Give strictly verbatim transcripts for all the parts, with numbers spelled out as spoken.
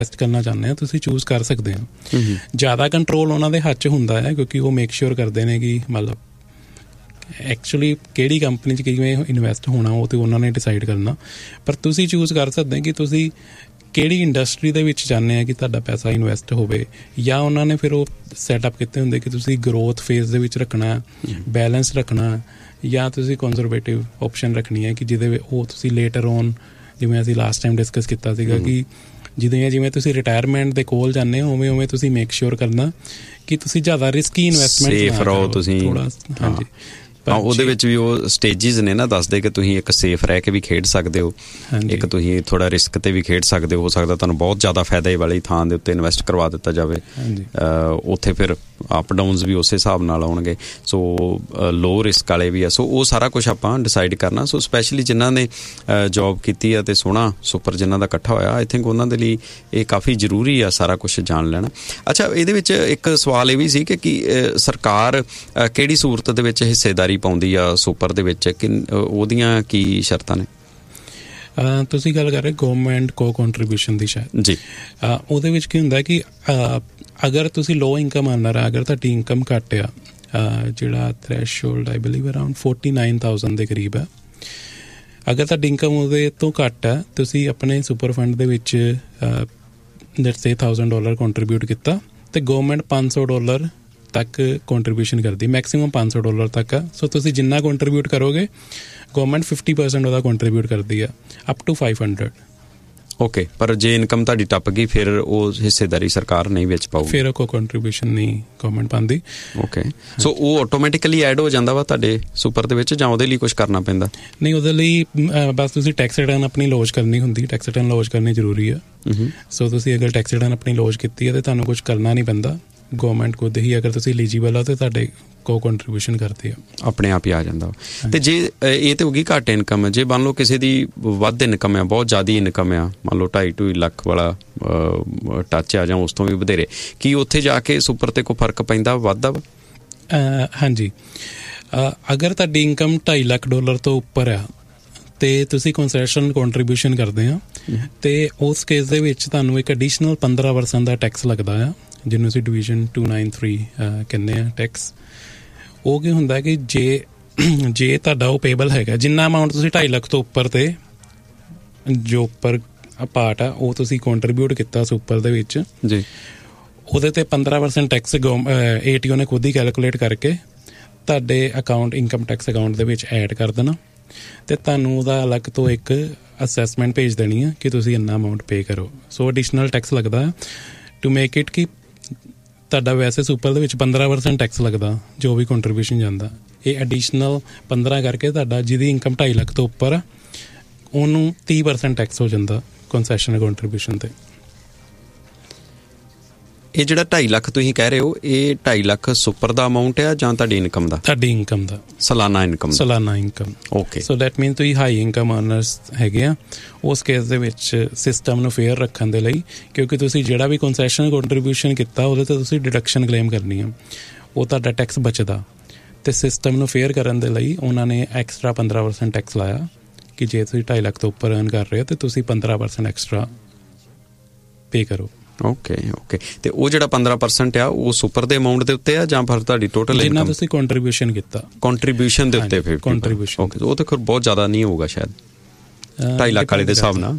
Invest ਕਰਨਾ ਚਾਹੁੰਦੇ ਹੋ ਤੁਸੀਂ ਚੂਜ਼ ਕਰ ਸਕਦੇ ਹੋ। ਜ਼ਿਆਦਾ ਕੰਟਰੋਲ ਉਹਨਾਂ ਦੇ ਹੱਥ 'ਚ ਹੁੰਦਾ ਹੈ ਕਿਉਂਕਿ ਉਹ ਮੇਕ ਸ਼ੋਰ ਕਰਦੇ ਨੇ ਕਿ ਮਤਲਬ ਐਕਚੁਅਲੀ ਕਿਹੜੀ ਕੰਪਨੀ 'ਚ ਕਿਵੇਂ ਇਨਵੈਸਟ ਹੋਣਾ ਉਹ ਤਾਂ ਉਹਨਾਂ ਨੇ ਡਿਸਾਈਡ ਕਰਨਾ। ਪਰ ਤੁਸੀਂ ਚੂਜ਼ ਕਰ ਸਕਦੇ ਕਿ ਤੁਸੀਂ ਕਿਹੜੀ ਇੰਡਸਟਰੀ ਦੇ ਵਿੱਚ ਚਾਹੁੰਦੇ ਆ ਕਿ ਤੁਹਾਡਾ ਪੈਸਾ ਇਨਵੈਸਟ ਹੋਵੇ, ਜਾਂ ਉਹਨਾਂ ਨੇ ਫਿਰ ਉਹ ਸੈਟਅਪ ਕੀਤੇ ਹੁੰਦੇ ਕਿ ਤੁਸੀਂ ਗਰੋਥ ਫੇਜ਼ ਦੇ ਵਿੱਚ ਰੱਖਣਾ, ਬੈਲੈਂਸ ਰੱਖਣਾ, ਜਾਂ ਤੁਸੀਂ ਕੰਜ਼ਰਵੇਟਿਵ ਆਪਸ਼ਨ ਰੱਖਣੀ ਹੈ ਕਿ ਜਿਹਦੇ ਉਹ ਤੁਸੀਂ ਲੇਟਰ ਔਨ, ਜਿਵੇਂ ਅਸੀਂ ਲਾਸਟ ਟਾਈਮ ਡਿਸਕਸ ਕੀਤਾ ਸੀਗਾ ਕਿ ਜਿਵੇਂ ਜਿਵੇਂ ਤੁਸੀਂ ਰਿਟਾਇਰਮੈਂਟ ਦੇ ਕੋਲ ਜਾਂਦੇ ਹੋ ਉਵੇਂ ਉਵੇਂ ਤੁਸੀਂ ਮੇਕ ਸ਼ੋਰ ਕਰਨਾ ਕਿ ਤੁਸੀਂ ਜ਼ਿਆਦਾ ਰਿਸਕੀ ਇਨਵੈਸਟਮੈਂਟ ਸੇਫ ਰਹੋ ਤੁਸੀਂ। ਥੋੜਾ ਹਾਂਜੀ ਉਹਦੇ ਵਿੱਚ ਵੀ ਉਹ ਸਟੇਜਿਸ ਨੇ ਨਾ ਦੱਸਦੇ ਕਿ ਤੁਸੀਂ ਇੱਕ ਸੇਫ ਰਹਿ ਕੇ ਵੀ ਖੇਡ ਸਕਦੇ ਹੋ, ਇੱਕ ਤੁਸੀਂ ਥੋੜਾ ਰਿਸਕ ਤੇ ਵੀ ਖੇਡ ਸਕਦੇ ਹੋ। ਹੋ ਸਕਦਾ ਤੁਹਾਨੂੰ ਬਹੁਤ ਜ਼ਿਆਦਾ ਫਾਇਦੇ ਵਾਲੀ ਥਾਂ ਦੇ ਉੱਤੇ ਇਨਵੈਸਟ ਕਰਵਾ ਦਿੱਤਾ ਜਾਵੇ, ਉੱਥੇ ਫਿਰ ਅਪ ਡਾਊਨਸ ਵੀ ਉਸੇ ਹਿਸਾਬ ਨਾਲ ਆਉਣਗੇ। ਸੋ ਲੋ ਰਿਸਕ ਵਾਲੇ ਵੀ ਆ। ਸੋ ਉਹ ਸਾਰਾ ਕੁਛ ਆਪਾਂ ਡਿਸਾਈਡ ਕਰਨਾ। ਸੋ ਸਪੈਸ਼ਲੀ ਜਿਨ੍ਹਾਂ ਨੇ ਜੋਬ ਕੀਤੀ ਆ ਅਤੇ ਸੋਹਣਾ ਸੁਪਰ ਜਿਨ੍ਹਾਂ ਦਾ ਇਕੱਠਾ ਹੋਇਆ, ਆਈ ਥਿੰਕ ਉਹਨਾਂ ਦੇ ਲਈ ਇਹ ਕਾਫੀ ਜ਼ਰੂਰੀ ਆ ਸਾਰਾ ਕੁਛ ਜਾਣ ਲੈਣਾ। ਅੱਛਾ, ਇਹਦੇ ਵਿੱਚ ਇੱਕ ਸਵਾਲ ਇਹ ਵੀ ਸੀ ਕਿ ਕੀ ਸਰਕਾਰ ਕਿਹੜੀ ਸੂਰਤ ਦੇ ਵਿੱਚ ਹਿੱਸੇਦਾਰੀ ਪਾਉਂਦੀ ਆ ਸੁਪਰ ਦੇ ਵਿੱਚ, ਕਿ ਉਹਦੀਆਂ ਕੀ ਸ਼ਰਤਾਂ ਨੇ? ਤੁਸੀਂ ਗੱਲ ਕਰ ਰਹੇ ਗੌਰਮੈਂਟ ਕੋ ਕੰਟਰੀਬਿਊਸ਼ਨ ਦੀ ਸ਼ਾਇਦ ਜੀ। ਉਹਦੇ ਵਿੱਚ ਕੀ ਹੁੰਦਾ ਕਿ ਅਗਰ ਤੁਸੀਂ ਲੋ ਇਨਕਮ ਅਰਨਰ ਆ, ਅਗਰ ਤੁਹਾਡੀ ਇਨਕਮ ਘੱਟ ਆ, ਜਿਹੜਾ ਥ੍ਰੈਸ਼ਹੋਲਡ ਆਈ believe around forty nine thousand ਦੇ ਕਰੀਬ ਹੈ, ਅਗਰ ਤੁਹਾਡੀ ਇਨਕਮ ਉਹਦੇ ਤੋਂ ਘੱਟ ਹੈ, ਤੁਸੀਂ ਆਪਣੇ ਸੁਪਰ ਫੰਡ ਦੇ ਵਿੱਚ let's say thousand dollar contribute ਕੀਤਾ ਅਤੇ ਗੌਰਮੈਂਟ ਪੰਜ ਸੌ ਡਾਲਰ ਤੱਕ ਕੰਟਰੀਬਿਊਸ਼ਨ ਕਰਦੀ, ਮੈਕਸੀਮਮ ਪੰਜ ਸੌ ਡਾਲਰ ਤੱਕ ਆ। ਸੋ ਤੁਸੀਂ ਜਿੰਨਾ ਕੰਟਰੀਬਿਊਟ ਕਰੋਗੇ ਗੌਰਮੈਂਟ ਫਿਫਟੀ ਪਰਸੈਂਟ ਉਹਦਾ ਕੰਟਰੀਬਿਊਟ ਕਰਦੀ ਆ, up to five hundred. Okay, ਪਰ ਜੇ ਇਨਕਮ ਤੁਹਾਡੀ ਟੱਪ ਗਈ ਫਿਰ ਉਹ ਹਿੱਸੇਦਾਰੀ ਸਰਕਾਰ ਨਹੀਂ ਵਿੱਚ ਪਾਊਗੀ, ਫਿਰ ਉਹ ਕੋਈ ਕੰਟਰੀਬਿਊਸ਼ਨ ਨਹੀਂ ਗੌਰਮੈਂਟ ਪਾਉਂਦੀ। ਓਕੇ, ਸੋ ਉਹ ਆਟੋਮੈਟਿਕਲੀ ਐਡ ਹੋ ਜਾਂਦਾ ਵਾ ਤੁਹਾਡੇ ਸੁਪਰ ਦੇ ਵਿੱਚ, ਜਾਂ ਉਹਦੇ ਲਈ ਕੁਛ ਕਰਨਾ ਪੈਂਦਾ? ਨਹੀਂ, ਉਹਦੇ ਲਈ ਬਸ ਤੁਸੀਂ ਟੈਕਸ ਰਿਟਰਨ ਆਪਣੀ ਲੌਂਚ ਕਰਨੀ ਹੁੰਦੀ, ਟੈਕਸ ਰਿਟਰਨ ਲੌਂਚ ਕਰਨੀ ਜ਼ਰੂਰੀ ਆ। ਸੋ ਤੁਸੀਂ ਅਗਰ ਟੈਕਸ ਰਿਟਰਨ ਆਪਣੀ ਲੌਂਚ ਕੀਤੀ ਹੈ ਤਾਂ ਤੁਹਾਨੂੰ ਕੁਛ ਕਰਨਾ ਨਹੀਂ ਪੈਂਦਾ, ਗੌਰਮੈਂਟ ਖੁਦ ਹੀ ਅਗਰ ਤੁਸੀਂ ਐਲੀਜੀਬਲ ਹੋ ਤਾਂ ਤੁਹਾਡੇ ਕੋ ਕੰਟਰੀਬਿਊਸ਼ਨ ਕਰਦੀ ਆ, ਆਪਣੇ ਆਪ ਹੀ ਆ ਜਾਂਦਾ। ਅਤੇ ਜੇ ਇਹ ਤਾਂ ਹੋ ਗਈ ਘੱਟ ਇਨਕਮ, ਜੇ ਮੰਨ ਲਓ ਕਿਸੇ ਦੀ ਵੱਧ ਇਨਕਮ ਆ, ਬਹੁਤ ਜ਼ਿਆਦਾ ਇਨਕਮ ਆ, ਮੰਨ ਲਓ ਢਾਈ ਢੂਈ ਲੱਖ ਵਾਲਾ ਟੱਚ ਆ ਜਾਂ ਉਸ ਤੋਂ ਵੀ ਵਧੇਰੇ, ਕੀ ਉੱਥੇ ਜਾ ਕੇ ਸੁਪਰ 'ਤੇ ਕੋਈ ਫਰਕ ਪੈਂਦਾ, ਵੱਧਦਾ ਵਾ? ਹਾਂਜੀ, ਅਗਰ ਤੁਹਾਡੀ ਇਨਕਮ ਢਾਈ ਲੱਖ ਡਾਲਰ ਤੋਂ ਉੱਪਰ ਆ ਅਤੇ ਤੁਸੀਂ ਕੰਸੈਸ਼ਨ ਕੰਟਰੀਬਿਊਸ਼ਨ ਕਰਦੇ ਆ, ਅਤੇ ਉਸ ਕੇਸ ਦੇ ਵਿੱਚ ਤੁਹਾਨੂੰ ਇੱਕ ਐਡੀਸ਼ਨਲ ਪੰਦਰਾਂ ਪਰਸੈਂਟ ਦਾ ਟੈਕਸ ਲੱਗਦਾ ਆ, ਜਿਹਨੂੰ ਅਸੀਂ ਡਿਵੀਜ਼ਨ ਟੂ ਨਾਈਨ ਥਰੀ ਕਹਿੰਦੇ ਹਾਂ ਟੈਕਸ। ਉਹ ਕੀ ਹੁੰਦਾ ਕਿ ਜੇ ਜੇ ਤੁਹਾਡਾ ਉਹ ਪੇਬਲ ਹੈਗਾ, ਜਿੰਨਾ ਅਮਾਊਂਟ ਤੁਸੀਂ ਢਾਈ ਲੱਖ ਤੋਂ ਉੱਪਰ 'ਤੇ ਜੋ ਉੱਪਰ ਪਾਰਟ ਆ ਉਹ ਤੁਸੀਂ ਕੰਟਰੀਬਿਊਟ ਕੀਤਾ ਸੁਪਰ ਦੇ ਵਿੱਚ ਜੀ, ਉਹਦੇ 'ਤੇ ਪੰਦਰਾਂ percent tax ਗੌ A T O ਨੇ ਖੁਦ ਹੀ ਕੈਲਕੂਲੇਟ ਕਰਕੇ ਤੁਹਾਡੇ ਅਕਾਊਂਟ ਇਨਕਮ ਟੈਕਸ ਅਕਾਊਂਟ ਦੇ ਵਿੱਚ ਐਡ ਕਰ ਦੇਣਾ, ਅਤੇ ਤੁਹਾਨੂੰ ਉਹਦਾ ਅਲੱਗ ਤੋਂ ਇੱਕ ਅਸੈਸਮੈਂਟ ਭੇਜ ਦੇਣੀ ਆ ਕਿ ਤੁਸੀਂ ਇੰਨਾ ਅਮਾਊਂਟ ਪੇ ਕਰੋ। ਸੋ ਐਡੀਸ਼ਨਲ ਟੈਕਸ ਲੱਗਦਾ ਟੂ ਮੇਕ ਇਟ ਕਿ ਤੁਹਾਡਾ ਵੈਸੇ ਸੁਪਰ ਦੇ ਵਿੱਚ ਪੰਦਰਾਂ ਪਰਸੈਂਟ ਟੈਕਸ ਲੱਗਦਾ ਜੋ ਵੀ ਕੰਟਰੀਬਿਊਸ਼ਨ ਜਾਂਦਾ, ਇਹ ਐਡੀਸ਼ਨਲ ਪੰਦਰਾਂ ਕਰਕੇ ਤੁਹਾਡਾ ਜਿਹਦੀ ਇਨਕਮ ਢਾਈ ਲੱਖ ਤੋਂ ਉੱਪਰ ਆ ਉਹਨੂੰ ਤੀਹ ਪਰਸੈਂਟ ਟੈਕਸ ਹੋ ਜਾਂਦਾ ਕੰਸੈਸ਼ਨ ਕੰਟਰੀਬਿਊਸ਼ਨ 'ਤੇ। ਇਹ ਜਿਹੜਾ ਢਾਈ ਲੱਖ ਤੁਸੀਂ ਕਹਿ ਰਹੇ ਹੋ, ਇਹ ਢਾਈ ਲੱਖ ਸੁਪਰ ਦਾ ਅਮਾਊਂਟ ਆ ਜਾਂ ਤੁਹਾਡੀ ਇਨਕਮ ਦਾ? ਤੁਹਾਡੀ ਇਨਕਮ ਦਾ, ਸਾਲਾਨਾ ਇਨਕਮ, ਸਾਲਾਨਾ ਇਨਕਮ। ਓਕੇ, ਸੋ ਦੈਟ ਮੀਨ ਤੁਸੀਂ ਹਾਈ ਇਨਕਮ ਅਰਨਰਸ ਹੈਗੇ ਆ। ਉਸ ਕੇਸ ਦੇ ਵਿੱਚ ਸਿਸਟਮ ਨੂੰ ਫੇਅਰ ਰੱਖਣ ਦੇ ਲਈ, ਕਿਉਂਕਿ ਤੁਸੀਂ ਜਿਹੜਾ ਵੀ ਕੰਸੈਸ਼ਨ ਕੰਟਰੀਬਿਊਸ਼ਨ ਕੀਤਾ ਉਹਦੇ 'ਤੇ ਤੁਸੀਂ ਡਿਡਕਸ਼ਨ ਕਲੇਮ ਕਰਨੀ ਆ, ਉਹ ਤੁਹਾਡਾ ਟੈਕਸ ਬਚਦਾ, ਅਤੇ ਸਿਸਟਮ ਨੂੰ ਫੇਅਰ ਕਰਨ ਦੇ ਲਈ ਉਹਨਾਂ ਨੇ ਐਕਸਟਰਾ ਪੰਦਰਾਂ ਪਰਸੈਂਟ ਟੈਕਸ ਲਾਇਆ ਕਿ ਜੇ ਤੁਸੀਂ ਢਾਈ ਲੱਖ ਤੋਂ ਉੱਪਰ ਅਰਨ ਕਰ ਰਹੇ ਹੋ ਤਾਂ ਤੁਸੀਂ ਪੰਦਰਾਂ ਪਰਸੈਂਟ ਐਕਸਟਰਾ ਪੇ ਕਰੋ। ਓਕੇ ਓਕੇ, ਅਤੇ ਉਹ ਜਿਹੜਾ ਪੰਦਰਾਂ ਪਰਸੈਂਟ ਆ ਉਹ ਸੁਪਰ ਦੇ ਅਮਾਊਂਟ ਦੇ ਉੱਤੇ ਆ ਜਾਂ ਫਿਰ ਤੁਹਾਡੀ ਟੋਟਲ ਜਿੰਨਾ ਤੁਸੀਂ ਕੰਟਰੀਬਿਊਸ਼ਨ ਕੀਤਾ ਕੰਟਰੀਬਿਊਸ਼ਨ ਦੇ ਉੱਤੇ? ਫਿਰ ਕੰਟਰੀਬਿਊਸ਼ਨ ਓਕੇ, ਉਹ ਤਾਂ ਫਿਰ ਬਹੁਤ ਜ਼ਿਆਦਾ ਨਹੀਂ ਹੋਊਗਾ ਸ਼ਾਇਦ ਢਾਈ ਲੱਖ ਵਾਲੇ ਦੇ ਹਿਸਾਬ ਨਾਲ।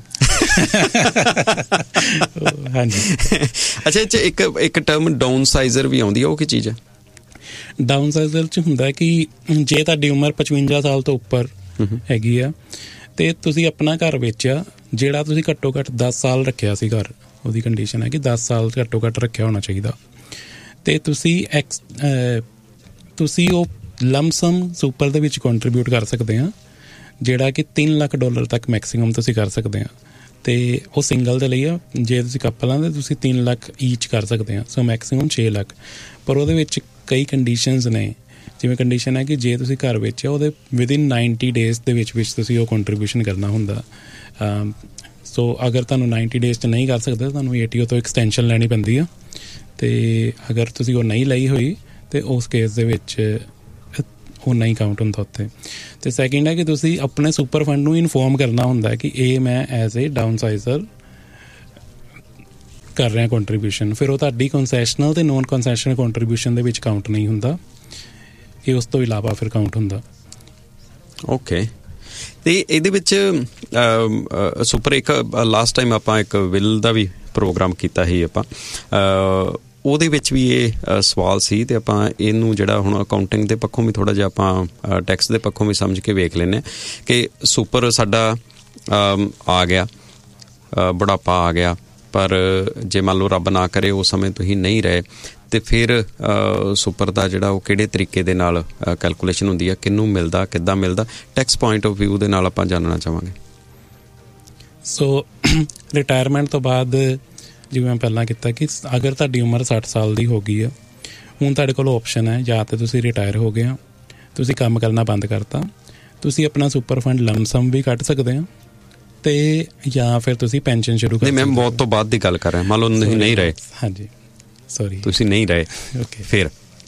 ਹਾਂਜੀ। ਅੱਛਾ, ਇਹ 'ਚ ਇੱਕ ਇੱਕ ਟਰਮ ਡਾਊਨ ਸਾਈਜ਼ਰ ਵੀ ਆਉਂਦੀ ਆ, ਉਹ ਕੀ ਚੀਜ਼ ਹੈ? ਡਾਊਨ ਸਾਈਜ਼ਰ 'ਚ ਹੁੰਦਾ ਕਿ ਜੇ ਤੁਹਾਡੀ ਉਮਰ ਪਚਵੰਜਾ ਸਾਲ ਤੋਂ ਉੱਪਰ ਹੈਗੀ ਆ ਅਤੇ ਤੁਸੀਂ ਆਪਣਾ ਘਰ ਵੇਚਿਆ, ਜਿਹੜਾ ਤੁਸੀਂ ਘੱਟੋ ਘੱਟ ਦਸ ਸਾਲ ਰੱਖਿਆ ਸੀ ਘਰ, ਉਹਦੀ ਕੰਡੀਸ਼ਨ ਹੈ ਕਿ ਦਸ ਸਾਲ ਘੱਟੋ ਘੱਟ ਰੱਖਿਆ ਹੋਣਾ ਚਾਹੀਦਾ, ਅਤੇ ਤੁਸੀਂ ਐਕਸ ਤੁਸੀਂ ਉਹ ਲਮਸਮ ਸੁਪਰ ਦੇ ਵਿੱਚ ਕੰਟਰੀਬਿਊਟ ਕਰ ਸਕਦੇ ਆ, ਜਿਹੜਾ ਕਿ ਤਿੰਨ ਲੱਖ ਡਾਲਰ ਤੱਕ ਮੈਕਸੀਮਮ ਤੁਸੀਂ ਕਰ ਸਕਦੇ ਆ, ਅਤੇ ਉਹ ਸਿੰਗਲ ਦੇ ਲਈ ਆ। ਜੇ ਤੁਸੀਂ ਕਪਲ ਆ ਤਾਂ ਤੁਸੀਂ ਤਿੰਨ ਲੱਖ ਈਚ ਕਰ ਸਕਦੇ ਆ, ਸੋ ਮੈਕਸੀਮਮ ਛੇ ਲੱਖ। ਪਰ ਉਹਦੇ ਵਿੱਚ ਕਈ ਕੰਡੀਸ਼ਨਸ ਨੇ, ਜਿਵੇਂ ਕੰਡੀਸ਼ਨ ਹੈ ਕਿ ਜੇ ਤੁਸੀਂ ਘਰ ਵੇਚਿਆ ਉਹਦੇ ਵਿਦਿਨ ਨਾਈਨਟੀ ਡੇਜ਼ ਦੇ ਵਿੱਚ ਵਿੱਚ ਤੁਸੀਂ ਉਹ ਕੰਟਰੀਬਿਊਸ਼ਨ ਕਰਨਾ ਹੁੰਦਾ। ਸੋ ਅਗਰ ਤੁਹਾਨੂੰ ਨਾਈਨਟੀ ਡੇਜ਼ 'ਚ ਨਹੀਂ ਕਰ ਸਕਦੇ ਤੁਹਾਨੂੰ ਏ ਟੀ ਓ ਤੋਂ ਐਕਸਟੈਂਸ਼ਨ ਲੈਣੀ ਪੈਂਦੀ ਆ, ਅਤੇ ਅਗਰ ਤੁਸੀਂ ਉਹ ਨਹੀਂ ਲਈ ਹੋਈ ਤਾਂ ਉਸ ਕੇਸ ਦੇ ਵਿੱਚ ਉਹ ਨਹੀਂ ਕਾਊਂਟ ਹੁੰਦਾ ਉੱਥੇ। ਅਤੇ ਸੈਕਿੰਡ ਹੈ ਕਿ ਤੁਸੀਂ ਆਪਣੇ ਸੁਪਰ ਫੰਡ ਨੂੰ ਇਨਫੋਰਮ ਕਰਨਾ ਹੁੰਦਾ ਕਿ ਇਹ ਮੈਂ ਐਜ਼ ਏ ਡਾਊਨ ਸਾਈਜ਼ਰ ਕਰ ਰਹੇ ਹਾਂ ਕੰਟਰੀਬਿਊਸ਼ਨ, ਫਿਰ ਉਹ ਤੁਹਾਡੀ ਕੰਸੈਸ਼ਨਲ ਤੇ ਨੋਨ ਕੰਸੈਸ਼ਨਲ ਕੰਟਰੀਬਿਊਸ਼ਨ ਦੇ ਵਿੱਚ ਕਾਊਂਟ ਨਹੀਂ ਹੁੰਦਾ, ਇਹ ਉਸ ਤੋਂ ਇਲਾਵਾ ਫਿਰ ਕਾਊਂਟ ਹੁੰਦਾ। ਓਕੇ, ਤੇ ਇਹਦੇ ਵਿੱਚ ਸੁਪਰ ਇੱਕ ਲਾਸਟ ਟਾਈਮ ਆਪਾਂ ਇੱਕ ਵਿਲ ਦਾ ਵੀ ਪ੍ਰੋਗਰਾਮ ਕੀਤਾ ਸੀ ਆਪਾਂ, ਉਹਦੇ ਵਿੱਚ ਵੀ ਇਹ ਸਵਾਲ ਸੀ, ਤੇ ਆਪਾਂ ਇਹਨੂੰ ਜਿਹੜਾ ਹੁਣ ਅਕਾਊਂਟਿੰਗ ਦੇ ਪੱਖੋਂ ਵੀ ਥੋੜ੍ਹਾ ਜਿਹਾ ਆਪਾਂ ਟੈਕਸ ਦੇ ਪੱਖੋਂ ਵੀ ਸਮਝ ਕੇ ਵੇਖ ਲੈਂਦੇ ਹਾਂ ਕਿ ਸੁਪਰ ਸਾਡਾ ਆ ਗਿਆ, ਬੁਢਾਪਾ ਆ ਗਿਆ, ਪਰ ਜੇ ਮੰਨ ਲਓ ਰੱਬ ਨਾ ਕਰੇ ਉਸ ਸਮੇਂ ਤੁਸੀਂ ਨਹੀਂ ਰਹੇ, ਤੇ ਫਿਰ ਸੁਪਰ ਦਾ ਜਿਹੜਾ ਉਹ ਕਿਹੜੇ ਤਰੀਕੇ ਦੇ ਨਾਲ ਕੈਲਕੂਲੇਸ਼ਨ ਹੁੰਦੀ ਹੈ, ਕਿਹਨੂੰ ਮਿਲਦਾ, ਕਿੱਦਾਂ ਮਿਲਦਾ, ਟੈਕਸ ਪੁਆਇੰਟ ਆਫ ਵਿਊ ਦੇ ਨਾਲ ਆਪਾਂ ਜਾਣਨਾ ਚਾਹਾਂਗੇ। ਸੋ ਰਿਟਾਇਰਮੈਂਟ ਤੋਂ ਬਾਅਦ ਜਿਵੇਂ ਮੈਂ ਪਹਿਲਾਂ ਕੀਤਾ ਕਿ ਅਗਰ ਤੁਹਾਡੀ ਉਮਰ ਸੱਠ ਸਾਲ ਦੀ ਹੋ ਗਈ ਆ, ਹੁਣ ਤੁਹਾਡੇ ਕੋਲ ਆਪਸ਼ਨ ਹੈ, ਜਾਂ ਤਾਂ ਤੁਸੀਂ ਰਿਟਾਇਰ ਹੋ ਗਏ ਆ, ਤੁਸੀਂ ਕੰਮ ਕਰਨਾ ਬੰਦ ਕਰਤਾ, ਤੁਸੀਂ ਆਪਣਾ ਸੁਪਰ ਫੰਡ ਲਮਸਮ ਵੀ ਕੱਢ ਸਕਦੇ ਆ, ਤੇ ਜਾਂ ਫਿਰ ਤੁਸੀਂ ਪੈਨਸ਼ਨ ਸ਼ੁਰੂ ਕਰ ਸਕਦੇ। ਨਹੀਂ, ਮੈਂ ਬਹੁਤ ਤੋਂ ਬਾਅਦ ਦੀ ਗੱਲ ਕਰ ਰਿਹਾ, ਮੰਨ ਲਓ ਤੁਸੀਂ ਨਹੀਂ ਰਹੇ। ਹਾਂਜੀ, ਸੌਰੀ, ਤੁਸੀਂ ਨਹੀਂ ਰਹੇ, ਓਕੇ। ਫਿਰ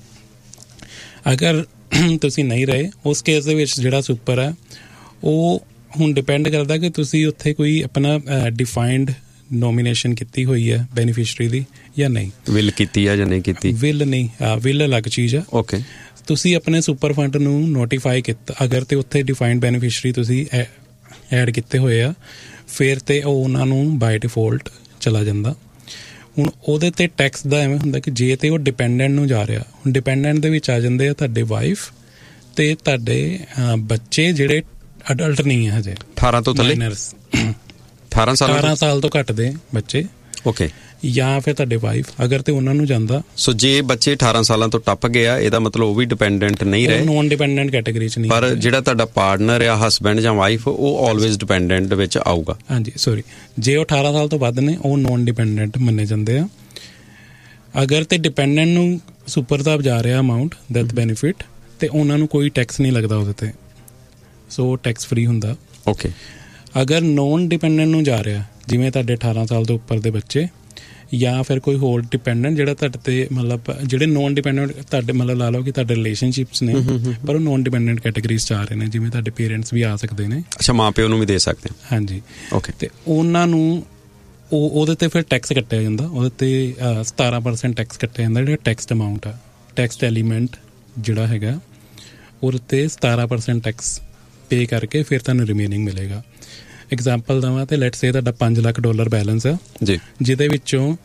ਅਗਰ ਤੁਸੀਂ ਨਹੀਂ ਰਹੇ, ਉਸ ਕੇਸ ਦੇ ਵਿੱਚ ਜਿਹੜਾ ਸੁਪਰ ਹੈ ਉਹ ਹੁਣ ਡਿਪੈਂਡ ਕਰਦਾ ਕਿ ਤੁਸੀਂ ਉੱਥੇ ਕੋਈ ਆਪਣਾ ਡਿਫਾਈਨਡ ਨੋਮੀਨੇਸ਼ਨ ਕੀਤੀ ਹੋਈ ਹੈ ਬੈਨੀਫਿਸ਼ਰੀ ਦੀ ਜਾਂ ਨਹੀਂ, ਵਿਲ ਕੀਤੀ ਹੈ ਜਾਂ ਨਹੀਂ ਕੀਤੀ। ਵਿਲ ਨਹੀਂ, ਵਿਲ ਅਲੱਗ ਚੀਜ਼ ਹੈ। ਓਕੇ, ਤੁਸੀਂ ਆਪਣੇ ਸੁਪਰ ਫੰਡ ਨੂੰ ਨੋਟੀਫਾਈ ਕੀਤਾ ਅਗਰ, ਤੇ ਉੱਥੇ ਡਿਫਾਈਨਡ ਬੈਨੀਫਿਸ਼ਰੀ ਤੁਸੀਂ ਐਡ ਕੀਤੇ ਹੋਏ ਆ, ਫਿਰ ਤੇ ਉਹ ਉਹਨਾਂ ਨੂੰ ਬਾਈ ਡਿਫੋਲਟ ਚਲਾ ਜਾਂਦਾ। ਹੁਣ ਉਹਦੇ ਤੇ ਟੈਕਸ ਦਾ ਐਵੇਂ ਹੁੰਦਾ ਕਿ ਜੇ ਤੇ ਉਹ ਡਿਪੈਂਡੈਂਟ ਨੂੰ ਜਾ ਰਿਹਾ, ਹੁਣ ਡਿਪੈਂਡੈਂਟ ਦੇ ਵਿੱਚ ਆ ਜਾਂਦੇ ਆ ਤੁਹਾਡੇ ਵਾਈਫ ਤੇ ਤੁਹਾਡੇ ਬੱਚੇ ਜਿਹੜੇ ਅਡਲਟ ਨਹੀਂ ਹੈ ਹਜੇ, ਅਠਾਰਾਂ ਤੋਂ ਥੱਲੇ, ਅਠਾਰਾਂ ਸਾਲ ਅਠਾਰਾਂ ਸਾਲ ਤੋਂ ਘੱਟ ਦੇ ਬੱਚੇ। ਓਕੇ, ਜਾਂ ਫਿਰ ਤੁਹਾਡੇ ਵਾਈਫ ਅਗਰ ਤੇ ਉਹਨਾਂ ਨੂੰ ਜਾਂਦਾ। ਸੋ ਜੇ ਬੱਚੇ ਅਠਾਰਾਂ ਸਾਲਾਂ ਤੋਂ ਟੱਪ ਗਿਆ, ਇਹਦਾ ਮਤਲਬ ਉਹ ਵੀ ਡਿਪੈਂਡੈਂਟ ਨਹੀਂ ਰਹੇ, ਨੋਨ ਡਿਪੈਂਡੈਂਟ ਕੈਟਾਗਰੀ ਚ ਨਹੀਂ, ਪਰ ਜਿਹੜਾ ਤੁਹਾਡਾ ਪਾਰਟਨਰ ਆ, ਹਸਬੈਂਡ ਜਾਂ ਵਾਈਫ, ਉਹ ਆਲਵੇਜ਼ ਡਿਪੈਂਡੈਂਟ ਵਿੱਚ ਆਊਗਾ। ਹਾਂਜੀ, ਸੋਰੀ, ਜੇ ਉਹ ਅਠਾਰਾਂ ਸਾਲ ਤੋਂ ਵੱਧ ਨੇ ਉਹ ਨੋਨ ਡਿਪੈਂਡੈਂਟ ਮੰਨੇ ਜਾਂਦੇ ਆ। ਅਗਰ ਤੇ ਡਿਪੈਂਡੈਂਟ ਨੂੰ ਸੁਪਰ ਦਾ ਜਾ ਰਿਹਾ ਅਮਾਊਂਟ ਡੈਥ ਬੈਨੀਫਿਟ, ਤੇ ਉਹਨਾਂ ਨੂੰ ਕੋਈ ਟੈਕਸ ਨਹੀਂ ਲੱਗਦਾ ਉਹਦੇ ਤੇ, ਸੋ ਟੈਕਸ ਫ੍ਰੀ ਹੁੰਦਾ। ਓਕੇ, ਅਗਰ ਨੋਨ ਡਿਪੈਂਡੈਂਟ ਨੂੰ ਜਾ ਰਿਹਾ, ਜਿਵੇਂ ਤੁਹਾਡੇ ਅਠਾਰਾਂ ਸਾਲ ਤੋਂ ਉੱਪਰ ਦੇ ਬੱਚੇ, ਜਾਂ ਫਿਰ ਕੋਈ ਹੋਰ ਡਿਪੈਂਡੈਂਟ ਜਿਹੜਾ ਤੁਹਾਡੇ ਤੇ, ਮਤਲਬ ਜਿਹੜੇ ਨੋਨ ਡਿਪੈਂਡੈਂਟ ਤੁਹਾਡੇ, ਮਤਲਬ ਲਾ ਲਓ ਕਿ ਤੁਹਾਡੇ ਰਿਲੇਸ਼ਨਸ਼ਿਪਸ ਨੇ, ਪਰ ਉਹ ਨੋਨ ਡਿਪੈਂਡੈਂਟ ਕੈਟਾਗਰੀ 'ਚ ਆ ਰਹੇ ਨੇ, ਜਿਵੇਂ ਤੁਹਾਡੇ ਪੇਰੈਂਟਸ ਵੀ ਆ ਸਕਦੇ ਨੇ। ਅੱਛਾ, ਮਾਂ ਪਿਓ ਨੂੰ ਵੀ ਦੇ ਸਕਦੇ। ਹਾਂਜੀ, ਓਕੇ। ਤੇ ਉਹਨਾਂ ਨੂੰ ਉਹ ਉਹਦੇ ਤੇ ਫਿਰ ਟੈਕਸ ਕੱਟਿਆ ਜਾਂਦਾ, ਉਹਦੇ ਤੇ ਸਤਾਰਾਂ ਪਰਸੈਂਟ ਟੈਕਸ ਕੱਟਿਆ ਜਾਂਦਾ, ਜਿਹੜਾ ਟੈਕਸਡ ਅਮਾਊਂਟ ਆ, ਟੈਕਸਡ ਐਲੀਮੈਂਟ ਜਿਹੜਾ ਹੈਗਾ ਉਹਦੇ ਤੇ ਸਤਾਰਾਂ ਪਰਸੈਂਟ ਟੈਕਸ ਪੇ ਕਰਕੇ ਫਿਰ ਤੁਹਾਨੂੰ ਰਿਮੇਨਿੰਗ ਮਿਲੇਗਾ। ਐਗਜ਼ਾਮਪਲ ਦੇਵਾਂ ਤੇ ਲੈਟਸ ਸੇ ਤੁਹਾਡਾ ਪੰਜ ਲੱਖ ਡਾਲਰ ਬੈਲੈਂਸ ਆ ਜੀ, ਜਿਹਦੇ ਵਿੱਚੋਂ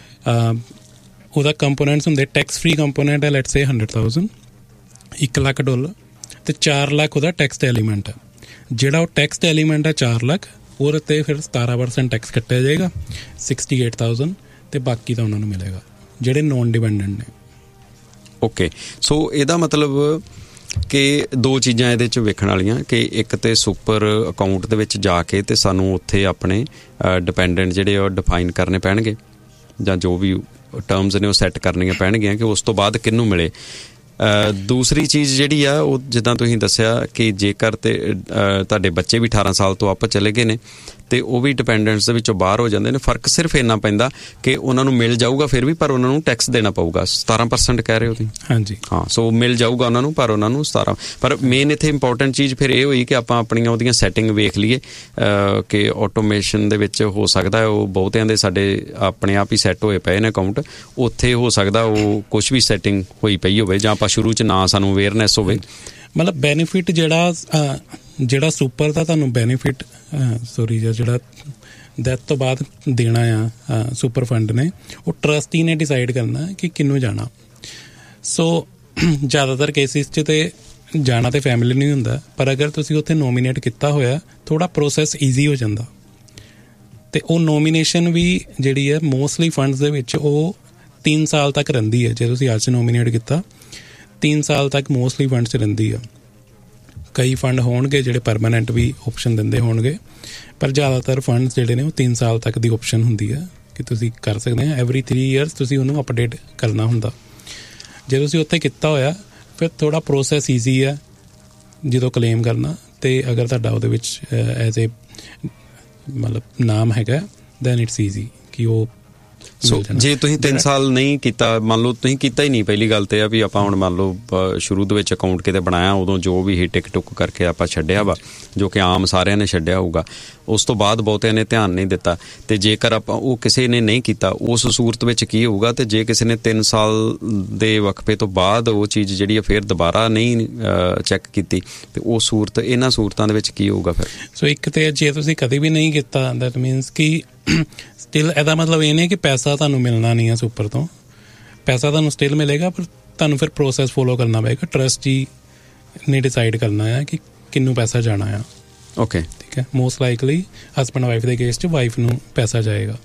ਉਹਦਾ ਕੰਪੋਨੈਂਟਸ ਹੁੰਦੇ, ਟੈਕਸ ਫ੍ਰੀ ਕੰਪੋਨੈਂਟ ਹੈ ਲੈਟਸ ਸੇ ਹੰਡਰਡ ਥਾਊਜ਼ੈਂਡ, ਇੱਕ ਲੱਖ ਡਾਲਰ, ਤੇ ਚਾਰ ਲੱਖ ਉਹਦਾ ਟੈਕਸਡ ਐਲੀਮੈਂਟ ਹੈ। ਜਿਹੜਾ ਉਹ ਟੈਕਸਡ ਐਲੀਮੈਂਟ ਹੈ ਚਾਰ ਲੱਖ, ਉਹਦੇ ਤੇ ਫਿਰ ਸਤਾਰਾਂ ਪਰਸੈਂਟ ਟੈਕਸ ਕੱਟਿਆ ਜਾਏਗਾ, ਸਿਕਸਟੀ ਏਟ ਥਾਊਜ਼ੈਂਡ, ਤੇ ਬਾਕੀ ਤਾਂ ਉਹਨਾਂ ਨੂੰ ਮਿਲੇਗਾ ਜਿਹੜੇ ਨੋਨ ਡਿਪੈਂਡੈਂਟ ਨੇ। ਓਕੇ, ਸੋ ਇਹਦਾ ਮਤਲਬ ਕਿ ਦੋ ਚੀਜ਼ਾਂ ਇਹਦੇ 'ਚ ਵੇਖਣ ਵਾਲੀਆਂ, ਕਿ ਇੱਕ ਤੇ ਸੁਪਰ ਅਕਾਊਂਟ ਦੇ ਵਿੱਚ ਜਾ ਕੇ ਤੇ ਸਾਨੂੰ ਉੱਥੇ ਆਪਣੇ ਡਿਪੈਂਡੈਂਟ ਜਿਹੜੇ ਉਹ ਡਿਫਾਈਨ ਕਰਨੇ ਪੈਣਗੇ, ਜਾਂ ਜੋ ਵੀ ਟਰਮਸ ਨੇ ਉਹ ਸੈੱਟ ਕਰਨੀਆਂ ਪੈਣਗੀਆਂ ਕਿ ਉਸ ਤੋਂ ਬਾਅਦ ਕਿਹਨੂੰ ਮਿਲੇ। ਦੂਸਰੀ ਚੀਜ਼ ਜਿਹੜੀ ਆ ਉਹ ਜਿੱਦਾਂ ਤੁਸੀਂ ਦੱਸਿਆ ਕਿ ਜੇਕਰ ਤੇ ਤੁਹਾਡੇ ਬੱਚੇ ਵੀ ਅਠਾਰਾਂ ਸਾਲ ਤੋਂ ਆਪਾਂ ਚਲੇ ਗਏ ਨੇ ਤੇ ਉਹ ਵੀ ਡਿਪੈਂਡੈਂਟਸ ਦੇ ਵਿੱਚੋਂ ਬਾਹਰ ਹੋ ਜਾਂਦੇ ਨੇ, ਫਰਕ ਸਿਰਫ ਇੰਨਾ ਪੈਂਦਾ ਕਿ ਉਹਨਾਂ ਨੂੰ ਮਿਲ ਜਾਊਗਾ ਫਿਰ ਵੀ, ਪਰ ਉਹਨਾਂ ਨੂੰ ਟੈਕਸ ਦੇਣਾ ਪਊਗਾ। ਸਤਾਰਾਂ ਪਰਸੈਂਟ ਕਹਿ ਰਹੇ ਹੋ ਤੁਸੀਂ? ਹਾਂਜੀ, ਹਾਂ। ਸੋ ਮਿਲ ਜਾਊਗਾ ਉਹਨਾਂ ਨੂੰ, ਪਰ ਉਹਨਾਂ ਨੂੰ ਸਤਾਰਾਂ। ਪਰ ਮੇਨ ਇੱਥੇ ਇੰਪੋਰਟੈਂਟ ਚੀਜ਼ ਫਿਰ ਇਹ ਹੋਈ ਕਿ ਆਪਾਂ ਆਪਣੀਆਂ ਉਹਦੀਆਂ ਸੈਟਿੰਗ ਵੇਖ ਲਈਏ ਕਿ ਆਟੋਮੇਸ਼ਨ ਦੇ ਵਿੱਚ ਹੋ ਸਕਦਾ ਉਹ ਬਹੁਤਿਆਂ ਦੇ ਸਾਡੇ ਆਪਣੇ ਆਪ ਹੀ ਸੈੱਟ ਹੋਏ ਪਏ ਨੇ ਅਕਾਊਂਟ, ਉੱਥੇ ਹੋ ਸਕਦਾ ਉਹ ਕੁਛ ਵੀ ਸੈਟਿੰਗ ਹੋਈ ਪਈ ਹੋਵੇ, ਜਾਂ ਆਪਾਂ ਸ਼ੁਰੂ 'ਚ ਨਾ ਸਾਨੂੰ ਅਵੇਅਰਨੈਸ ਹੋਵੇ। ਮਤਲਬ ਬੈਨੀਫਿਟ ਜਿਹੜਾ ਜਿਹੜਾ ਸੁਪਰ ਦਾ ਤੁਹਾਨੂੰ ਬੈਨੀਫਿਟ ਸੋਰੀ ਜਿਹੜਾ ਡੈਥ ਤੋਂ ਬਾਅਦ ਦੇਣਾ ਆ ਸੁਪਰ ਫੰਡ ਨੇ, ਉਹ ਟਰਸਟੀ ਨੇ ਡਿਸਾਈਡ ਕਰਨਾ ਕਿ ਕਿਹਨੂੰ ਜਾਣਾ। ਸੋ ਜ਼ਿਆਦਾਤਰ ਕੇਸਿਸ 'ਚ ਤੇ ਜਾਣਾ ਤੇ ਫੈਮਿਲੀ ਨਹੀਂ ਹੁੰਦਾ, ਪਰ ਅਗਰ ਤੁਸੀਂ ਉੱਥੇ ਨੋਮੀਨੇਟ ਕੀਤਾ ਹੋਇਆ ਥੋੜ੍ਹਾ ਪ੍ਰੋਸੈਸ ਈਜ਼ੀ ਹੋ ਜਾਂਦਾ। ਅਤੇ ਉਹ ਨੋਮੀਨੇਸ਼ਨ ਵੀ ਜਿਹੜੀ ਹੈ ਮੋਸਟਲੀ ਫੰਡਸ ਦੇ ਵਿੱਚ ਉਹ ਤਿੰਨ ਸਾਲ ਤੱਕ ਰਹਿੰਦੀ ਹੈ। ਜੇ ਤੁਸੀਂ ਅੱਜ ਨੋਮੀਨੇਟ ਕੀਤਾ ਤਿੰਨ ਸਾਲ ਤੱਕ ਮੋਸਟਲੀ ਫੰਡ 'ਚ ਰਹਿੰਦੀ ਆ। ਕਈ ਫੰਡ ਹੋਣਗੇ ਜਿਹੜੇ ਪਰਮਾਨੈਂਟ ਵੀ ਓਪਸ਼ਨ ਦਿੰਦੇ ਹੋਣਗੇ, ਪਰ ਜ਼ਿਆਦਾਤਰ ਫੰਡਸ ਜਿਹੜੇ ਨੇ ਉਹ ਤਿੰਨ ਸਾਲ ਤੱਕ ਦੀ ਓਪਸ਼ਨ ਹੁੰਦੀ ਹੈ ਕਿ ਤੁਸੀਂ ਕਰ ਸਕਦੇ ਆ। ਐਵਰੀ ਥ੍ਰੀ ਈਅਰਸ ਤੁਸੀਂ ਉਹਨੂੰ ਅਪਡੇਟ ਕਰਨਾ ਹੁੰਦਾ। ਜੇ ਤੁਸੀਂ ਉੱਥੇ ਕੀਤਾ ਹੋਇਆ ਫਿਰ ਥੋੜ੍ਹਾ ਪ੍ਰੋਸੈਸ ਈਜ਼ੀ ਹੈ ਜਦੋਂ ਕਲੇਮ ਕਰਨਾ, ਅਤੇ ਅਗਰ ਤੁਹਾਡਾ ਉਹਦੇ ਵਿੱਚ ਐਜ਼ ਏ ਮਤਲਬ ਨਾਮ ਹੈਗਾ ਦੈਨ ਇਟਸ ਈਜ਼ੀ ਕਿ ਉਹ ਸੋ ਜੇ ਤੁਸੀਂ ਤਿੰਨ ਸਾਲ ਨਹੀਂ ਕੀਤਾ, ਮੰਨ ਲਓ ਤੁਸੀਂ ਕੀਤਾ ਹੀ ਨਹੀਂ, ਪਹਿਲੀ ਗੱਲ ਤੇ ਆ ਵੀ ਆਪਾਂ ਹੁਣ ਮੰਨ ਲਓ ਸ਼ੁਰੂ ਦੇ ਵਿੱਚ ਅਕਾਊਂਟ ਕਿਤੇ ਬਣਾਇਆ, ਉਦੋਂ ਜੋ ਵੀ ਹੀ ਟਿਕ ਟੁਕ ਕਰਕੇ ਆਪਾਂ ਛੱਡਿਆ ਵਾ, ਜੋ ਕਿ ਆਮ ਸਾਰਿਆਂ ਨੇ ਛੱਡਿਆ ਹੋਊਗਾ, ਉਸ ਤੋਂ ਬਾਅਦ ਬਹੁਤਿਆਂ ਨੇ ਧਿਆਨ ਨਹੀਂ ਦਿੱਤਾ, ਤੇ ਜੇਕਰ ਆਪਾਂ ਉਹ ਕਿਸੇ ਨੇ ਨਹੀਂ ਕੀਤਾ, ਉਸ ਸੂਰਤ ਵਿੱਚ ਕੀ ਹੋਊਗਾ? ਤੇ ਜੇ ਕਿਸੇ ਨੇ ਤਿੰਨ ਸਾਲ ਦੇ ਵਕਫੇ ਤੋਂ ਬਾਅਦ ਉਹ ਚੀਜ਼ ਜਿਹੜੀ ਆ ਫਿਰ ਦੁਬਾਰਾ ਨਹੀਂ ਚੈੱਕ ਕੀਤੀ, ਤੇ ਉਹ ਸੂਰਤ, ਇਹਨਾਂ ਸੂਰਤਾਂ ਦੇ ਵਿੱਚ ਕੀ ਹੋਊਗਾ ਫਿਰ? ਸੋ ਇੱਕ ਤੇ ਜੇ ਤੁਸੀਂ ਕਦੇ ਵੀ ਨਹੀਂ ਕੀਤਾ, ਦੈਟ ਮੀਨਸ ਕਿ ਸਟਿਲ ਇਹਦਾ ਮਤਲਬ ਇਹ ਨਹੀਂ ਕਿ ਪੈਸਾ ਤੁਹਾਨੂੰ ਮਿਲਣਾ ਨਹੀਂ ਹੈ ਸੁਪਰ ਤੋਂ, ਪੈਸਾ ਤੁਹਾਨੂੰ ਸਟਿਲ ਮਿਲੇਗਾ, ਪਰ ਤੁਹਾਨੂੰ ਫਿਰ ਪ੍ਰੋਸੈਸ ਫੋਲੋ ਕਰਨਾ ਪਏਗਾ। ਟਰਸਟੀ ਨੇ ਡਿਸਾਈਡ ਕਰਨਾ ਹੈ ਕਿ ਕਿਹਨੂੰ ਪੈਸਾ ਜਾਣਾ ਆ। ਓਕੇ, ਠੀਕ ਹੈ। ਮੋਸਟ ਲਾਈਕਲੀ ਹਸਬੈਂਡ ਵਾਈਫ ਦੇ ਕੇਸ 'ਚ ਵਾਈਫ ਨੂੰ ਪੈਸਾ ਜਾਏਗਾ।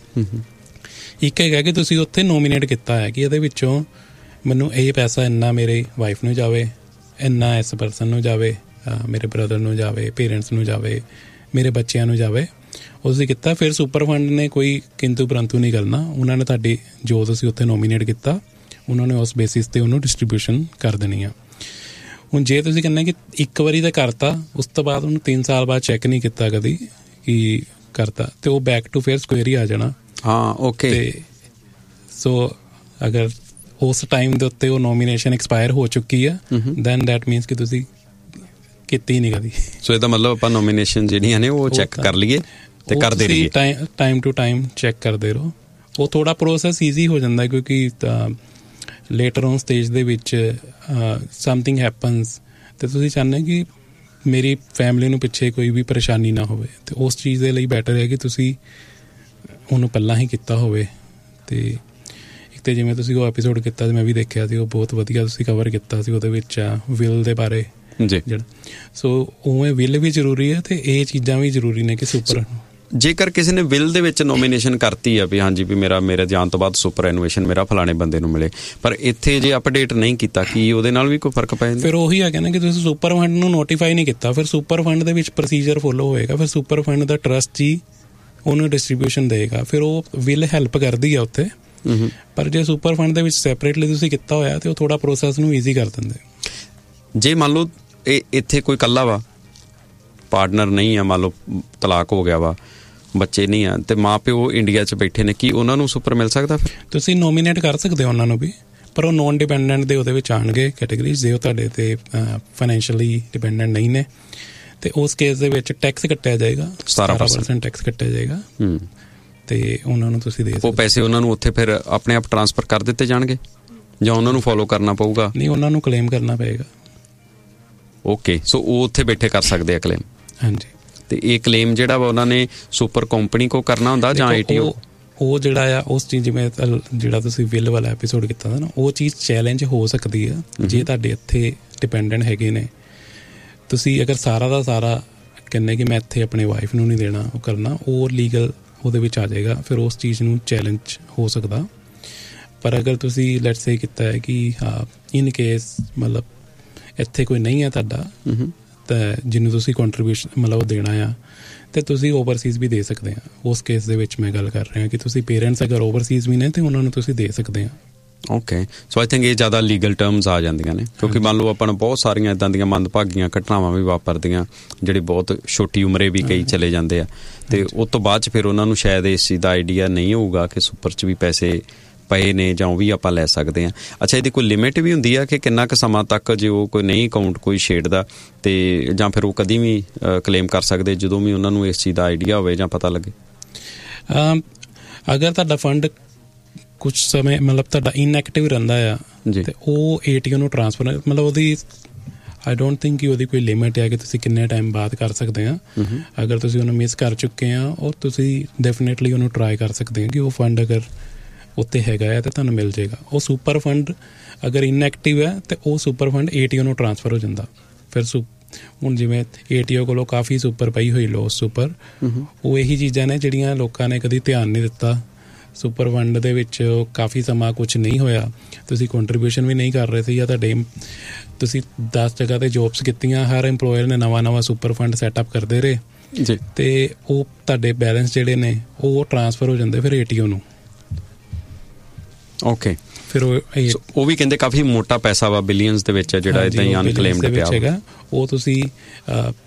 ਇੱਕ ਹੈਗਾ ਕਿ ਤੁਸੀਂ ਉੱਥੇ ਨੋਮੀਨੇਟ ਕੀਤਾ ਹੈ ਕਿ ਇਹਦੇ ਵਿੱਚੋਂ ਮੈਨੂੰ ਇਹ ਪੈਸਾ ਇੰਨਾ ਮੇਰੇ ਵਾਈਫ ਨੂੰ ਜਾਵੇ, ਇੰਨਾ ਇਸ ਪਰਸਨ ਨੂੰ ਜਾਵੇ, ਮੇਰੇ ਬ੍ਰਦਰ ਨੂੰ ਜਾਵੇ, ਪੇਰੈਂਟਸ ਨੂੰ ਜਾਵੇ, ਮੇਰੇ ਬੱਚਿਆਂ ਨੂੰ ਜਾਵੇ, ਉਹ ਤੁਸੀਂ ਕੀਤਾ। ਫਿਰ ਸੁਪਰ ਫੰਡ ਨੇ ਕੋਈ ਕਿੰਤੂ ਪਰੰਤੂ ਨਹੀਂ ਕਰਨਾ, ਉਹਨਾਂ ਨੇ ਤੁਹਾਡੀ ਜੋ ਤੁਸੀਂ ਉੱਥੇ ਨੋਮੀਨੇਟ ਕੀਤਾ, ਉਹਨਾਂ ਨੇ ਉਸ ਬੇਸਿਸ 'ਤੇ ਉਹਨੂੰ ਡਿਸਟਰੀਬਿਊਸ਼ਨ ਕਰ ਦੇਣੀ ਆ। ਹੁਣ ਜੇ ਤੁਸੀਂ ਕਹਿੰਦੇ ਕਿ ਇੱਕ ਵਾਰੀ ਤਾਂ ਕਰਤਾ, ਉਸ ਤੋਂ ਬਾਅਦ ਉਹਨੂੰ ਤਿੰਨ ਸਾਲ ਬਾਅਦ ਚੈੱਕ ਨਹੀਂ ਕੀਤਾ ਕਦੀ ਕਿ ਕਰਤਾ, ਤੇ ਉਹ ਬੈਕ ਟੂ ਫੇਅਰ ਸਕੁਏਅਰ ਹੀ ਆ ਜਾਣਾ। ਹਾਂ, ਓਕੇ। ਤੇ ਸੋ ਅਗਰ ਉਸ ਟਾਈਮ ਦੇ ਉੱਤੇ ਉਹ ਨੋਮੀਨੇਸ਼ਨ ਐਕਸਪਾਇਰ ਹੋ ਚੁੱਕੀ ਆ, ਦੈਨ ਦੈਟ ਮੀਨਸ ਕਿ ਤੁਸੀਂ ਕੀਤੀ ਨਹੀਂ ਕਦੀ। ਸੋ ਇਹਦਾ ਮਤਲਬ ਆਪਾਂ ਨੋਮੀਨੇਸ਼ਨ ਜਿਹੜੀਆਂ ਨੇ ਉਹ ਚੈੱਕ ਕਰ ਲਈਏ ਤੇ ਕਰਦੇ ਰਹੀਏ, ਟਾਈਮ ਟੂ ਟਾਈਮ ਚੈੱਕ ਕਰਦੇ ਰਹੋ। ਉਹ ਥੋੜਾ ਪ੍ਰੋਸੈਸ ਈਜ਼ੀ ਹੋ ਜਾਂਦਾ, ਕਿਉਂਕਿ ਲੇਟਰ ਔਨ ਸਟੇਜ ਦੇ ਵਿੱਚ ਸਮਥਿੰਗ ਹੈਪਨਸ, ਤੇ ਤੁਸੀਂ ਚਾਹੁੰਦੇ ਕਿ ਮੇਰੀ ਫੈਮਿਲੀ ਨੂੰ ਪਿੱਛੇ ਕੋਈ ਵੀ ਪਰੇਸ਼ਾਨੀ ਨਾ ਹੋਵੇ, ਤੇ ਉਸ ਚੀਜ਼ ਦੇ ਲਈ ਬੈਟਰ ਹੈ ਕਿ ਤੁਸੀਂ ਉਹਨੂੰ ਪਹਿਲਾਂ ਹੀ ਕੀਤਾ ਹੋਵੇ। ਤੇ ਇੱਕ ਤਾਂ ਜਿਵੇਂ ਤੁਸੀਂ ਉਹ ਐਪੀਸੋਡ ਕੀਤਾ ਸੀ, ਮੈਂ ਵੀ ਦੇਖਿਆ ਸੀ, ਉਹ ਬਹੁਤ ਵਧੀਆ ਤੁਸੀਂ ਕਵਰ ਕੀਤਾ ਸੀ, ਉਹਦੇ ਵਿੱਚ ਵਿਲ ਦੇ ਬਾਰੇ ਜਿਹੜਾ। ਸੋ ਉਵੇਂ ਵਿਲ ਵੀ ਜ਼ਰੂਰੀ ਹੈ, ਤੇ ਇਹ ਚੀਜ਼ਾਂ ਵੀ ਜ਼ਰੂਰੀ ਨੇ ਕਿ ਸੁਪਰ, ਜੇਕਰ ਕਿਸੇ ਨੇ ਵਿਲ ਦੇ ਵਿੱਚ ਨੋਮੀਨੇਸ਼ਨ ਕਰਤੀ ਆ ਵੀ ਹਾਂਜੀ ਵੀ ਮੇਰਾ ਮੇਰੇ ਜਾਣ ਤੋਂ ਬਾਅਦ ਸੁਪਰ ਐਨੂਏਸ਼ਨ ਮੇਰਾ ਫਲਾਣੇ ਬੰਦੇ ਨੂੰ ਮਿਲੇ, ਪਰ ਇੱਥੇ ਜੇ ਅਪਡੇਟ ਨਹੀਂ ਕੀਤਾ, ਕੀ ਉਹਦੇ ਨਾਲ ਵੀ ਕੋਈ ਫਰਕ ਪੈ ਜਾਂਦਾ? ਫਿਰ ਉਹੀ ਆ ਕਹਿੰਦਾ ਕਿ ਤੁਸੀਂ ਸੁਪਰ ਫੰਡ ਨੂੰ ਨੋਟੀਫਾਈ ਨਹੀਂ ਕੀਤਾ, ਫਿਰ ਸੁਪਰ ਫੰਡ ਦੇ ਵਿੱਚ ਪ੍ਰੋਸੀਜਰ ਫੋਲੋ ਹੋਏਗਾ, ਫਿਰ ਸੁਪਰ ਫੰਡ ਦਾ ਟਰਸਟ ਜੀ ਉਹਨੂੰ ਡਿਸਟਰੀਬਿਊਸ਼ਨ ਦੇਗਾ, ਫਿਰ ਉਹ ਵਿਲ ਹੈਲਪ ਕਰਦੀ ਆ ਉੱਥੇ। ਪਰ ਜੇ ਸੁਪਰ ਫੰਡ ਦੇ ਵਿੱਚ ਸੈਪਰੇਟਲੀ ਤੁਸੀਂ ਕੀਤਾ ਹੋਇਆ, ਤੇ ਉਹ ਥੋੜਾ ਪ੍ਰੋਸੈਸ ਨੂੰ ਈਜ਼ੀ ਕਰ ਦਿੰਦੇ। ਜੇ ਮੰਨ ਲਓ ਇਹ ਇੱਥੇ ਕੋਈ ਇਕੱਲਾ ਵਾ, ਪਾਰਟਨਰ ਨਹੀਂ ਆ, ਮੰਨ ਲਓ ਤਲਾਕ ਹੋ ਗਿਆ ਵਾ, ਬੱਚੇ ਨਹੀਂ ਆ, ਤੇ ਮਾਂ ਪਿਓ ਇੰਡੀਆ 'ਚ ਬੈਠੇ ਨੇ, ਕੀ ਉਹਨਾਂ ਨੂੰ ਸੁਪਰ ਮਿਲ ਸਕਦਾ? ਫਿਰ ਤੁਸੀਂ ਨੋਮੀਨੇਟ ਕਰ ਸਕਦੇ ਹੋ ਉਹਨਾਂ ਨੂੰ ਵੀ, ਪਰ ਉਹ ਨੋਨ ਡਿਪੈਂਡੈਂਟ ਦੇ ਉਹਦੇ ਵਿੱਚ ਆਉਣਗੇ ਕੈਟੇਗਰੀਜ਼, ਜੇ ਉਹ ਤੁਹਾਡੇ ਤੇ ਫਾਈਨੈਂਸ਼ੀਅਲੀ ਡਿਪੈਂਡੈਂਟ ਨਹੀਂ ਨੇ, ਤੇ ਉਸ ਕੇਸ ਦੇ ਵਿੱਚ ਟੈਕਸ ਕੱਟਿਆ ਜਾਏਗਾ, ਸਤਾਰਾਂ ਪਰਸੈਂਟ ਟੈਕਸ ਕੱਟਿਆ ਜਾਏਗਾ, ਤੇ ਉਹਨਾਂ ਨੂੰ ਤੁਸੀਂ ਦੇ ਉਹ ਪੈਸੇ ਉਹਨਾਂ ਨੂੰ ਉੱਥੇ ਫਿਰ ਆਪਣੇ ਆਪ ਟ੍ਰਾਂਸਫਰ ਕਰ ਦਿੱਤੇ ਜਾਣਗੇ, ਜਾਂ ਉਹਨਾਂ ਨੂੰ ਫੋਲੋ ਕਰਨਾ ਪਊਗਾ? ਨਹੀਂ, ਉਹਨਾਂ ਨੂੰ ਕਲੇਮ ਕਰਨਾ ਪਏਗਾ। ਓਕੇ, ਸੋ ਉਹ ਉੱਥੇ ਬੈਠੇ ਕਰ ਸਕਦੇ ਆ ਕਲੇਮ? ਹਾਂਜੀ। ਤੇ ਇਹ ਕਲੇਮ ਜਿਹੜਾ ਵਾ ਉਹਨਾਂ ਨੇ ਸੁਪਰ ਕੰਪਨੀ ਕੋ ਕਰਨਾ ਹੁੰਦਾ ਜਾਂ ਏਟੀਓ? ਉਹ ਜਿਹੜਾ ਆ ਉਸ ਚੀਜ਼, ਜਿਵੇਂ ਜਿਹੜਾ ਤੁਸੀਂ ਵਿਲ ਵਾਲਾ ਐਪੀਸੋਡ ਕੀਤਾ ਨਾ, ਉਹ ਚੀਜ਼ ਚੈਲੰਜ ਹੋ ਸਕਦੀ ਆ ਜੇ ਤੁਹਾਡੇ ਇੱਥੇ ਡਿਪੈਂਡੈਂਟ ਹੈਗੇ ਨੇ। ਤੁਸੀਂ ਅਗਰ ਸਾਰਾ ਦਾ ਸਾਰਾ ਕਹਿੰਦੇ ਕਿ ਮੈਂ ਇੱਥੇ ਆਪਣੀ ਵਾਈਫ ਨੂੰ ਨਹੀਂ ਦੇਣਾ, ਉਹ ਕਰਨਾ, ਉਹ ਲੀਗਲ ਉਹਦੇ ਵਿੱਚ ਆ ਜਾਏਗਾ, ਫਿਰ ਉਸ ਚੀਜ਼ ਨੂੰ ਚੈਲੰਜ ਹੋ ਸਕਦਾ। ਪਰ ਅਗਰ ਤੁਸੀਂ ਲੈਟਸ ਸੇ ਕੀਤਾ ਹੈ ਕਿ ਹਾਂ ਇਨ ਕੇਸ ਮਤਲਬ ਇੱਥੇ ਕੋਈ ਨਹੀਂ ਹੈ ਤੁਹਾਡਾ, ਤਾਂ ਜਿਹਨੂੰ ਤੁਸੀਂ ਕੰਟਰੀਬਿਊਸ਼ਨ ਮਤਲਬ ਉਹ ਦੇਣਾ ਆ, ਤੇ ਤੁਸੀਂ ਓਵਰਸੀਜ਼ ਵੀ ਦੇ ਸਕਦੇ ਆ। ਉਸ ਕੇਸ ਦੇ ਵਿੱਚ ਮੈਂ ਗੱਲ ਕਰ ਰਿਹਾ ਕਿ ਤੁਸੀਂ ਪੇਰੈਂਟਸ ਅਗਰ ਓਵਰਸੀਜ਼ ਵੀ ਨੇ, ਤੇ ਉਹਨਾਂ ਨੂੰ ਤੁਸੀਂ ਦੇ ਸਕਦੇ ਆ। ਓਕੇ, ਸੋ ਆਈ ਥਿੰਕ ਇਹ ਜ਼ਿਆਦਾ ਲੀਗਲ ਟਰਮਸ ਆ ਜਾਂਦੀਆਂ ਨੇ, ਕਿਉਂਕਿ ਮੰਨ ਲਓ ਆਪਾਂ ਨੂੰ ਬਹੁਤ ਸਾਰੀਆਂ ਇੱਦਾਂ ਦੀਆਂ ਮੰਦਭਾਗੀਆਂ ਘਟਨਾਵਾਂ ਵੀ ਵਾਪਰਦੀਆਂ, ਜਿਹੜੇ ਬਹੁਤ ਛੋਟੀ ਉਮਰੇ ਵੀ ਕਈ ਚਲੇ ਜਾਂਦੇ ਆ, ਤੇ ਉਸ ਤੋਂ ਬਾਅਦ 'ਚ ਫਿਰ ਉਹਨਾਂ ਨੂੰ ਸ਼ਾਇਦ ਇਸ ਚੀਜ਼ ਦਾ ਆਈਡੀਆ ਨਹੀਂ ਹੋਊਗਾ ਕਿ ਸੁਪਰ 'ਚ ਵੀ ਪੈਸੇ ਪਏ ਨੇ, ਜਾਂ ਉਹ ਵੀ ਆਪਾਂ ਲੈ ਸਕਦੇ ਹਾਂ। ਅੱਛਾ, ਇਹਦੀ ਕੋਈ ਲਿਮਿਟ ਵੀ ਹੁੰਦੀ ਆ ਕਿ ਕਿੰਨਾ ਕੁ ਸਮਾਂ ਤੱਕ ਜੇ ਉਹ ਕੋਈ ਨਹੀਂ ਅਕਾਊਂਟ ਕੋਈ ਛੇੜਦਾ, ਤੇ ਜਾਂ ਫਿਰ ਉਹ ਕਦੀ ਵੀ ਕਲੇਮ ਕਰ ਸਕਦੇ ਜਦੋਂ ਵੀ ਉਹਨਾਂ ਨੂੰ ਇਸ ਚੀਜ਼ ਦਾ ਆਈਡੀਆ ਹੋਵੇ ਜਾਂ ਪਤਾ ਲੱਗੇ? ਅਗਰ ਤੁਹਾਡਾ ਫੰਡ ਕੁਛ ਸਮੇਂ ਮਤਲਬ ਤੁਹਾਡਾ ਇਨਐਕਟਿਵ ਰਹਿੰਦਾ ਆ, ਤੇ ਉਹ ਏਟੀਓ ਨੂੰ ਟ੍ਰਾਂਸਫਰ ਮਤਲਬ ਉਹਦੀ ਆਈ ਡੋਂਟ ਥਿੰਕ ਕਿ ਉਹਦੀ ਕੋਈ ਲਿਮਿਟ ਹੈ ਕਿ ਤੁਸੀਂ ਕਿੰਨੇ ਟਾਈਮ ਬਾਅਦ ਕਰ ਸਕਦੇ ਆ। ਅਗਰ ਤੁਸੀਂ ਉਹਨੂੰ ਮਿਸ ਕਰ ਚੁੱਕੇ ਆ, ਔਰ ਤੁਸੀਂ ਡੈਫੀਨੇਟਲੀ ਉਹਨੂੰ ਟਰਾਈ ਕਰ ਸਕਦੇ ਆ ਕਿ ਉਹ ਫੰਡ ਅਗਰ ਉੱਤੇ ਹੈਗਾ ਹੈ ਤਾਂ ਤੁਹਾਨੂੰ ਮਿਲ ਜਾਏਗਾ। ਉਹ ਸੁਪਰ ਫੰਡ ਅਗਰ ਇਨਐਕਟਿਵ ਹੈ, ਤੇ ਉਹ ਸੁਪਰ ਫੰਡ ਏਟੀਓ ਨੂੰ ਟ੍ਰਾਂਸਫਰ ਹੋ ਜਾਂਦਾ। ਫਿਰ ਸੁ ਹੁਣ ਜਿਵੇਂ ਏਟੀਓ ਕੋਲੋਂ ਕਾਫੀ ਸੁਪਰ ਪਈ ਹੋਈ ਲੋਸ ਸੁਪਰ, ਉਹ ਇਹੀ ਚੀਜ਼ਾਂ ਨੇ ਜਿਹੜੀਆਂ ਲੋਕਾਂ ਨੇ ਕਦੀ ਧਿਆਨ ਨਹੀਂ ਦਿੱਤਾ। ਸੁਪਰ ਫੰਡ ਦੇ ਵਿੱਚ ਕਾਫੀ ਸਮਾਂ ਕੁਛ ਨਹੀਂ ਹੋਇਆ, ਤੁਸੀਂ ਕੰਟਰੀਬਿਊਸ਼ਨ ਵੀ ਨਹੀਂ ਕਰ ਰਹੇ ਸੀ, ਜਾਂ ਤੁਹਾਡੇ ਤੁਸੀਂ ਦਸ ਜਗ੍ਹਾ 'ਤੇ ਜੋਬਸ ਕੀਤੀਆਂ, ਹਰ ਇੰਪਲੋਇਰ ਨੇ ਨਵਾਂ ਨਵਾਂ ਸੁਪਰ ਫੰਡ ਸੈਟਅਪ ਕਰਦੇ ਰਹੇ, ਤੇ ਉਹ ਤੁਹਾਡੇ ਬੈਲੈਂਸ ਜਿਹੜੇ ਨੇ ਉਹ ਟ੍ਰਾਂਸਫਰ ਹੋ ਜਾਂਦੇ ਫਿਰ ਏਟੀਓ ਨੂੰ। ਓਕੇ, ਫਿਰ ਉਹ ਉਹ ਵੀ ਕਹਿੰਦੇ ਕਾਫੀ ਮੋਟਾ ਪੈਸਾ ਵਾ, ਬਿਲੀਅਨਸ ਦੇ ਵਿੱਚ ਜਿਹੜਾ ਇਦਾਂ ਹੀ ਅਨਕਲੇਮਡ ਪਿਆ ਹੈਗਾ। ਉਹ ਤੁਸੀਂ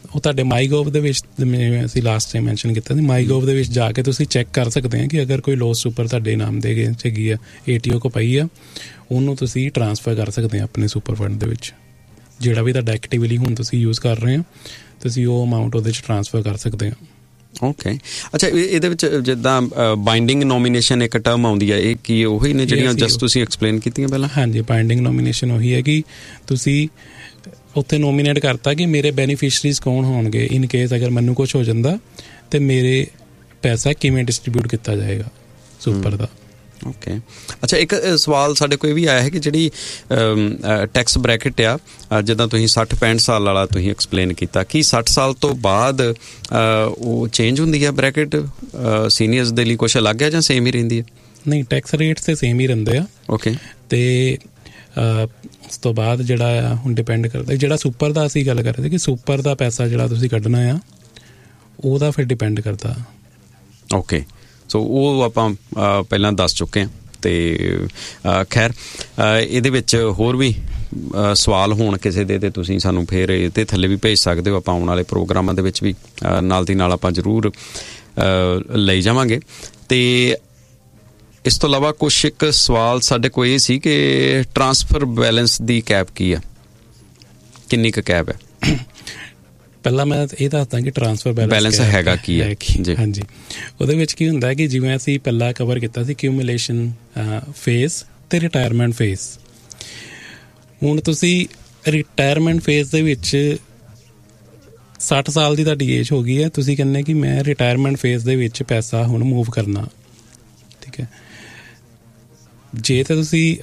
ਉਹ ਤੁਹਾਡੇ ਮਾਈਗੋਵ ਦੇ ਵਿੱਚ, ਜਿਵੇਂ ਅਸੀਂ ਲਾਸਟ ਟਾਈਮ ਮੈਂਸ਼ਨ ਕੀਤਾ ਸੀ, ਮਾਈਗੋਵ ਦੇ ਵਿੱਚ ਜਾ ਕੇ ਤੁਸੀਂ ਚੈੱਕ ਕਰ ਸਕਦੇ ਆ ਕਿ ਅਗਰ ਕੋਈ ਲੋਸ ਸੁਪਰ ਤੁਹਾਡੇ ਨਾਮ ਦੇ ਵਿੱਚ ਹੈਗੀ ਆ, ਏ ਟੀ ਓ ਕੋ ਪਈ ਆ, ਉਹਨੂੰ ਤੁਸੀਂ ਟਰਾਂਸਫਰ ਕਰ ਸਕਦੇ ਆ ਆਪਣੇ ਸੁਪਰ ਫੰਡ ਦੇ ਵਿੱਚ। ਜਿਹੜਾ ਵੀ ਤੁਹਾਡਾ ਐਕਟਿਵਲੀ ਹੁਣ ਤੁਸੀਂ ਯੂਜ਼ ਕਰ ਰਹੇ ਹੋ, ਤੁਸੀਂ ਉਹ ਅਮਾਊਂਟ ਉਹਦੇ 'ਚ ਟਰਾਂਸਫਰ ਕਰ ਸਕਦੇ ਆ। ਓਕੇ, ਅੱਛਾ, ਇਹਦੇ ਵਿੱਚ ਜਿੱਦਾਂ ਬਾਈਂਡਿੰਗ ਨੋਮੀਨੇਸ਼ਨ ਇੱਕ ਟਰਮ ਆਉਂਦੀ ਹੈ, ਇਹ ਕੀ ਉਹੀ ਨੇ ਜਿਹੜੀਆਂ ਜਸਟ ਤੁਸੀਂ ਐਕਸਪਲੇਨ ਕੀਤੀਆਂ ਪਹਿਲਾਂ? ਹਾਂਜੀ, ਬਾਈਂਡਿੰਗ ਨੋਮੀਨੇਸ਼ਨ ਉਹੀ ਹੈ ਕਿ ਤੁਸੀਂ ਉੱਥੇ ਨੋਮੀਨੇਟ ਕਰਤਾ ਕਿ ਮੇਰੇ ਬੈਨੀਫਿਸ਼ਰੀਜ਼ ਕੌਣ ਹੋਣਗੇ, ਇਨ ਕੇਸ ਅਗਰ ਮੈਨੂੰ ਕੁਛ ਹੋ ਜਾਂਦਾ ਤੇ ਮੇਰੇ ਪੈਸਾ ਕਿਵੇਂ ਡਿਸਟਰੀਬਿਊਟ ਕੀਤਾ ਜਾਏਗਾ ਸੁਪਰ ਦਾ। ਓਕੇ, ਅੱਛਾ, ਇੱਕ ਸਵਾਲ ਸਾਡੇ ਕੋਲ ਇਹ ਵੀ ਆਇਆ ਹੈ ਕਿ ਜਿਹੜੀ ਟੈਕਸ ਬ੍ਰੈਕਟ ਆ, ਜਿੱਦਾਂ ਤੁਸੀਂ ਸੱਠ ਪੈਂਹਠ ਸਾਲ ਵਾਲਾ ਤੁਸੀਂ ਐਕਸਪਲੇਨ ਕੀਤਾ, ਕਿ ਸੱਠ ਸਾਲ ਤੋਂ ਬਾਅਦ ਉਹ ਚੇਂਜ ਹੁੰਦੀ ਹੈ ਬ੍ਰੈਕਟ ਸੀਨੀਅਰਸ ਦੇ ਲਈ, ਕੁਛ ਅਲੱਗ ਹੈ ਜਾਂ ਸੇਮ ਹੀ ਰਹਿੰਦੀ ਹੈ? ਨਹੀਂ, ਟੈਕਸ ਰੇਟ ਤੇ ਸੇਮ ਹੀ ਰਹਿੰਦੇ ਆ। ਓਕੇ, ਤੇ ਉਸ ਤੋਂ ਬਾਅਦ ਜਿਹੜਾ ਆ ਹੁਣ ਡਿਪੈਂਡ ਕਰਦਾ, ਜਿਹੜਾ ਸੁਪਰ ਦਾ ਅਸੀਂ ਗੱਲ ਕਰ ਰਹੇ ਸੀ ਕਿ ਸੁਪਰ ਦਾ ਪੈਸਾ ਜਿਹੜਾ ਤੁਸੀਂ ਕੱਢਣਾ ਆ ਉਹਦਾ ਫਿਰ ਡਿਪੈਂਡ ਕਰਦਾ। ਓਕੇ, ਸੋ ਉਹ ਆਪਾਂ ਪਹਿਲਾਂ ਦੱਸ ਚੁੱਕੇ ਹਾਂ। ਅਤੇ ਖੈਰ ਇਹਦੇ ਵਿੱਚ ਹੋਰ ਵੀ ਸਵਾਲ ਹੋਣ ਕਿਸੇ ਦੇ ਤਾਂ ਤੁਸੀਂ ਸਾਨੂੰ ਫਿਰ ਇਹਦੇ ਥੱਲੇ ਵੀ ਭੇਜ ਸਕਦੇ ਹੋ, ਆਪਾਂ ਆਉਣ ਵਾਲੇ ਪ੍ਰੋਗਰਾਮਾਂ ਦੇ ਵਿੱਚ ਵੀ ਨਾਲ ਦੀ ਨਾਲ ਆਪਾਂ ਜ਼ਰੂਰ ਲਈ ਜਾਵਾਂਗੇ। ਅਤੇ ਇਸ ਤੋਂ ਇਲਾਵਾ ਕੁਛ ਇੱਕ ਸਵਾਲ ਸਾਡੇ ਕੋਲ ਇਹ ਸੀ ਕਿ ਟਰਾਂਸਫਰ ਬੈਲੈਂਸ ਦੀ ਕੈਪ ਕੀ ਆ, ਕਿੰਨੀ ਕੁ ਕੈਪ ਹੈ? ਪਹਿਲਾਂ ਮੈਂ ਇਹ ਦੱਸਦਾ ਕਿ ਟਰਾਂਸਫਰ ਬੈਲੈਂਸ ਹੈਗਾ ਕੀ ਹੈ। ਹਾਂਜੀ, ਉਹਦੇ ਵਿੱਚ ਕੀ ਹੁੰਦਾ ਹੈ ਕਿ ਜਿਵੇਂ ਅਸੀਂ ਪਹਿਲਾਂ ਕਵਰ ਕੀਤਾ ਸੀ ਕਿਊਮੂਲੇਸ਼ਨ ਫੇਜ਼ ਤੇ ਰਿਟਾਇਰਮੈਂਟ ਫੇਜ਼। ਹੁਣ ਤੁਸੀਂ ਰਿਟਾਇਰਮੈਂਟ ਫੇਜ਼ ਦੇ ਵਿੱਚ ਸੱਠ ਸਾਲ ਦੀ ਤੁਹਾਡੀ ਏਜ ਹੋ ਗਈ ਹੈ, ਤੁਸੀਂ ਕਹਿੰਦੇ ਕਿ ਮੈਂ ਰਿਟਾਇਰਮੈਂਟ ਫੇਜ਼ ਦੇ ਵਿੱਚ ਪੈਸਾ ਹੁਣ ਮੂਵ ਕਰਨਾ, ਠੀਕ ਹੈ। ਜੇ ਤਾਂ ਤੁਸੀਂ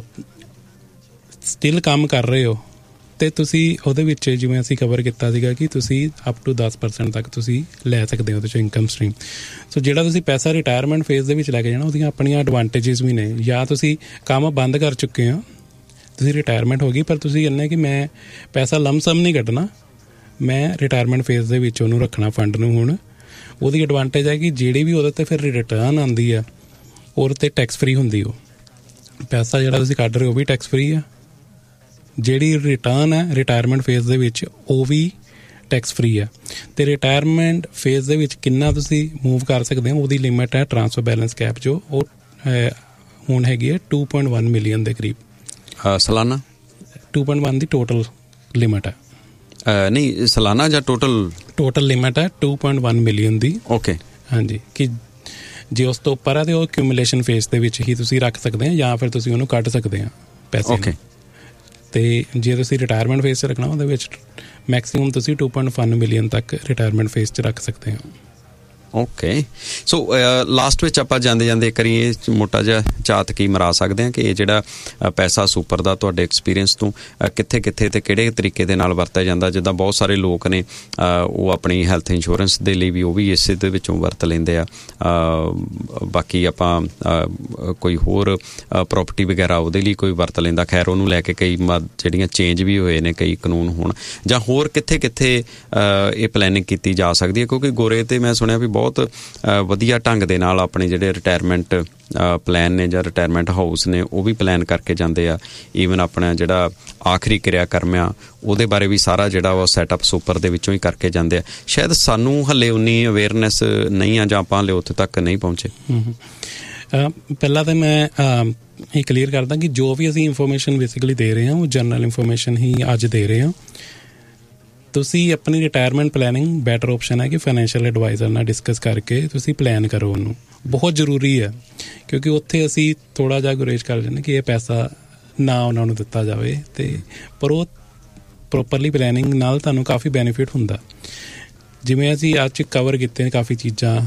ਸਟਿਲ ਕੰਮ ਕਰ ਰਹੇ ਹੋ ਅਤੇ ਤੁਸੀਂ ਉਹਦੇ ਵਿੱਚ ਜਿਵੇਂ ਅਸੀਂ ਕਵਰ ਕੀਤਾ ਸੀਗਾ ਕਿ ਤੁਸੀਂ ਅਪ ਟੂ ਦਸ ਪਰਸੈਂਟ ਤੱਕ ਤੁਸੀਂ ਲੈ ਸਕਦੇ ਹੋ ਉਹਦੇ 'ਚੋਂ ਇਨਕਮ ਸਟਰੀਮ। ਸੋ ਜਿਹੜਾ ਤੁਸੀਂ ਪੈਸਾ ਰਿਟਾਇਰਮੈਂਟ ਫੇਜ਼ ਦੇ ਵਿੱਚ ਲੈ ਕੇ ਜਾਣਾ, ਉਹਦੀਆਂ ਆਪਣੀਆਂ ਐਡਵਾਂਟੇਜਿਸ ਵੀ ਨੇ। ਜਾਂ ਤੁਸੀਂ ਕੰਮ ਬੰਦ ਕਰ ਚੁੱਕੇ ਹੋ, ਤੁਸੀਂ ਰਿਟਾਇਰਮੈਂਟ ਹੋ ਗਈ, ਪਰ ਤੁਸੀਂ ਕਹਿੰਦੇ ਕਿ ਮੈਂ ਪੈਸਾ ਲਮਸਮ ਨਹੀਂ ਕੱਢਣਾ, ਮੈਂ ਰਿਟਾਇਰਮੈਂਟ ਫੇਜ਼ ਦੇ ਵਿੱਚ ਉਹਨੂੰ ਰੱਖਣਾ ਫੰਡ ਨੂੰ। ਹੁਣ ਉਹਦੀ ਐਡਵਾਂਟੇਜ ਹੈ ਕਿ ਜਿਹੜੀ ਵੀ ਉਹਦੇ 'ਤੇ ਫਿਰ ਰਿਟਰਨ ਆਉਂਦੀ ਆ ਉਹਦੇ 'ਤੇ ਟੈਕਸ ਫਰੀ ਹੁੰਦੀ। ਉਹ ਪੈਸਾ ਜਿਹੜਾ ਤੁਸੀਂ ਕੱਢ ਰਹੇ ਹੋ ਉਹ ਵੀ ਟੈਕਸ ਫਰੀ ਆ, ਜਿਹੜੀ ਰਿਟਰਨ ਹੈ ਰਿਟਾਇਰਮੈਂਟ ਫੇਜ਼ ਦੇ ਵਿੱਚ ਉਹ ਵੀ ਟੈਕਸ ਫਰੀ ਆ। ਅਤੇ ਰਿਟਾਇਰਮੈਂਟ ਫੇਜ਼ ਦੇ ਵਿੱਚ ਕਿੰਨਾ ਤੁਸੀਂ ਮੂਵ ਕਰ ਸਕਦੇ ਹੋ ਉਹਦੀ ਲਿਮਿਟ ਹੈ ਟਰਾਂਸਫਰ ਬੈਲੈਂਸ ਕੈਪ, ਜੋ ਉਹ ਹੁਣ ਹੈਗੀ ਹੈ ਟੂ ਪੁਆਇੰਟ ਵਨ ਮਿਲੀਅਨ ਦੇ ਕਰੀਬ ਸਾਲਾਨਾ। To point one the total limit ਹੈ, ਨਹੀਂ ਸਾਲਾਨਾ ਜਾਂ ਟੋਟਲ? ਟੋਟਲ ਲਿਮਿਟ ਹੈ to point one million the. Okay, ਹਾਂਜੀ, ਕਿ ਜੇ ਉਸ ਤੋਂ ਉੱਪਰ ਹੈ ਤਾਂ ਉਹ ਕਿਊਮੂਲੇਸ਼ਨ ਫੇਜ਼ ਦੇ ਵਿੱਚ ਹੀ ਤੁਸੀਂ ਰੱਖ ਸਕਦੇ ਆ, ਜਾਂ ਫਿਰ ਤੁਸੀਂ ਉਹਨੂੰ ਕੱਢ ਸਕਦੇ ਆ ਪੈਸੇ। ਓਕੇ, ਅਤੇ ਜੇ ਤੁਸੀਂ ਰਿਟਾਇਰਮੈਂਟ ਫੇਜ਼ 'ਚ ਰੱਖਣਾ ਉਹਦੇ ਵਿੱਚ ਮੈਕਸੀਮਮ ਤੁਸੀਂ ਟੂ ਪੁਆਇੰਟ ਵਨ ਮਿਲੀਅਨ ਤੱਕ ਰਿਟਾਇਰਮੈਂਟ ਫੇਜ਼ 'ਚ ਰੱਖ ਸਕਦੇ ਹੋ। ਓਕੇ, ਸੋ ਲਾਸਟ ਵਿੱਚ ਆਪਾਂ ਜਾਂਦੇ ਜਾਂਦੇ ਇੱਕ ਵਾਰੀ ਇਹ ਮੋਟਾ ਜਿਹਾ ਝਾਤ ਕੀ ਮਰਾ ਸਕਦੇ ਹਾਂ ਕਿ ਇਹ ਜਿਹੜਾ ਪੈਸਾ ਸੁਪਰ ਦਾ ਤੁਹਾਡੇ ਐਕਸਪੀਰੀਅੰਸ ਤੋਂ ਕਿੱਥੇ ਕਿੱਥੇ ਅਤੇ ਕਿਹੜੇ ਤਰੀਕੇ ਦੇ ਨਾਲ ਵਰਤਿਆ ਜਾਂਦਾ? ਜਿੱਦਾਂ ਬਹੁਤ ਸਾਰੇ ਲੋਕ ਨੇ ਉਹ ਆਪਣੀ ਹੈਲਥ ਇੰਸ਼ੋਰੈਂਸ ਦੇ ਲਈ ਵੀ ਉਹ ਵੀ ਇਸੇ ਦੇ ਵਿੱਚੋਂ ਵਰਤ ਲੈਂਦੇ ਆ। ਬਾਕੀ ਆਪਾਂ ਕੋਈ ਹੋਰ ਪ੍ਰੋਪਰਟੀ ਵਗੈਰਾ ਉਹਦੇ ਲਈ ਕੋਈ ਵਰਤ ਲੈਂਦਾ। ਖੈਰ ਉਹਨੂੰ ਲੈ ਕੇ ਕਈ ਜਿਹੜੀਆਂ ਚੇਂਜ ਵੀ ਹੋਏ ਨੇ ਕਈ ਕਾਨੂੰਨ ਹੋਣ, ਜਾਂ ਹੋਰ ਕਿੱਥੇ ਕਿੱਥੇ ਇਹ ਪਲੈਨਿੰਗ ਕੀਤੀ ਜਾ ਸਕਦੀ ਹੈ? ਕਿਉਂਕਿ ਗੋਰੇ ਤੇ ਮੈਂ ਸੁਣਿਆ ਵੀ ਬਹੁਤ ਵਧੀਆ ਢੰਗ ਦੇ ਨਾਲ ਆਪਣੇ ਜਿਹੜੇ ਰਿਟਾਇਰਮੈਂਟ ਪਲਾਨ ਨੇ ਜਾਂ ਰਿਟਾਇਰਮੈਂਟ ਹਾਊਸ ਨੇ ਉਹ ਵੀ ਪਲਾਨ ਕਰਕੇ ਜਾਂਦੇ ਆ। ਈਵਨ ਆਪਣਾ ਜਿਹੜਾ ਆਖਰੀ ਕਿਰਿਆ ਕਰਮ ਆ ਉਹਦੇ ਬਾਰੇ ਵੀ ਸਾਰਾ ਜਿਹੜਾ ਉਹ ਸੈਟਅਪ ਸੁਪਰ ਦੇ ਵਿੱਚੋਂ ਹੀ ਕਰਕੇ ਜਾਂਦੇ ਆ। ਸ਼ਾਇਦ ਸਾਨੂੰ ਹਾਲੇ ਉਨੀ ਅਵੇਅਰਨੈਸ ਨਹੀਂ ਆ, ਜਾਂ ਆਪਾਂ ਹਾਲੇ ਉੱਥੇ ਤੱਕ ਨਹੀਂ ਪਹੁੰਚੇ। ਪਹਿਲਾਂ ਤਾਂ ਮੈਂ ਇਹ ਕਲੀਅਰ ਕਰਦਾ ਕਿ ਜੋ ਵੀ ਅਸੀਂ ਇਨਫੋਰਮੇਸ਼ਨ ਬੇਸਿਕਲੀ ਦੇ ਰਹੇ ਹਾਂ ਉਹ ਜਨਰਲ ਇਨਫੋਰਮੇਸ਼ਨ ਹੀ ਅੱਜ ਦੇ ਰਹੇ ਹਾਂ। ਤੁਸੀਂ ਆਪਣੀ ਰਿਟਾਇਰਮੈਂਟ ਪਲੈਨਿੰਗ ਬੈਟਰ ਓਪਸ਼ਨ ਹੈ ਕਿ ਫਾਈਨੈਂਸ਼ੀਅਲ ਐਡਵਾਈਜ਼ਰ ਨਾਲ ਡਿਸਕਸ ਕਰਕੇ ਤੁਸੀਂ ਪਲਾਨ ਕਰੋ ਉਹਨੂੰ। ਬਹੁਤ ਜ਼ਰੂਰੀ ਹੈ, ਕਿਉਂਕਿ ਉੱਥੇ ਅਸੀਂ ਥੋੜ੍ਹਾ ਜਿਹਾ ਗੁਰੇਜ਼ ਕਰ ਜਾਂਦੇ ਕਿ ਇਹ ਪੈਸਾ ਨਾ ਉਹਨਾਂ ਨੂੰ ਦਿੱਤਾ ਜਾਵੇ, ਅਤੇ ਪਰ ਉਹ ਪ੍ਰੋਪਰਲੀ ਪਲੈਨਿੰਗ ਨਾਲ ਤੁਹਾਨੂੰ ਕਾਫੀ ਬੈਨੀਫਿਟ ਹੁੰਦਾ। ਜਿਵੇਂ ਅਸੀਂ ਅੱਜ 'ਚ ਕਵਰ ਕੀਤੇ ਨੇ ਕਾਫੀ ਚੀਜ਼ਾਂ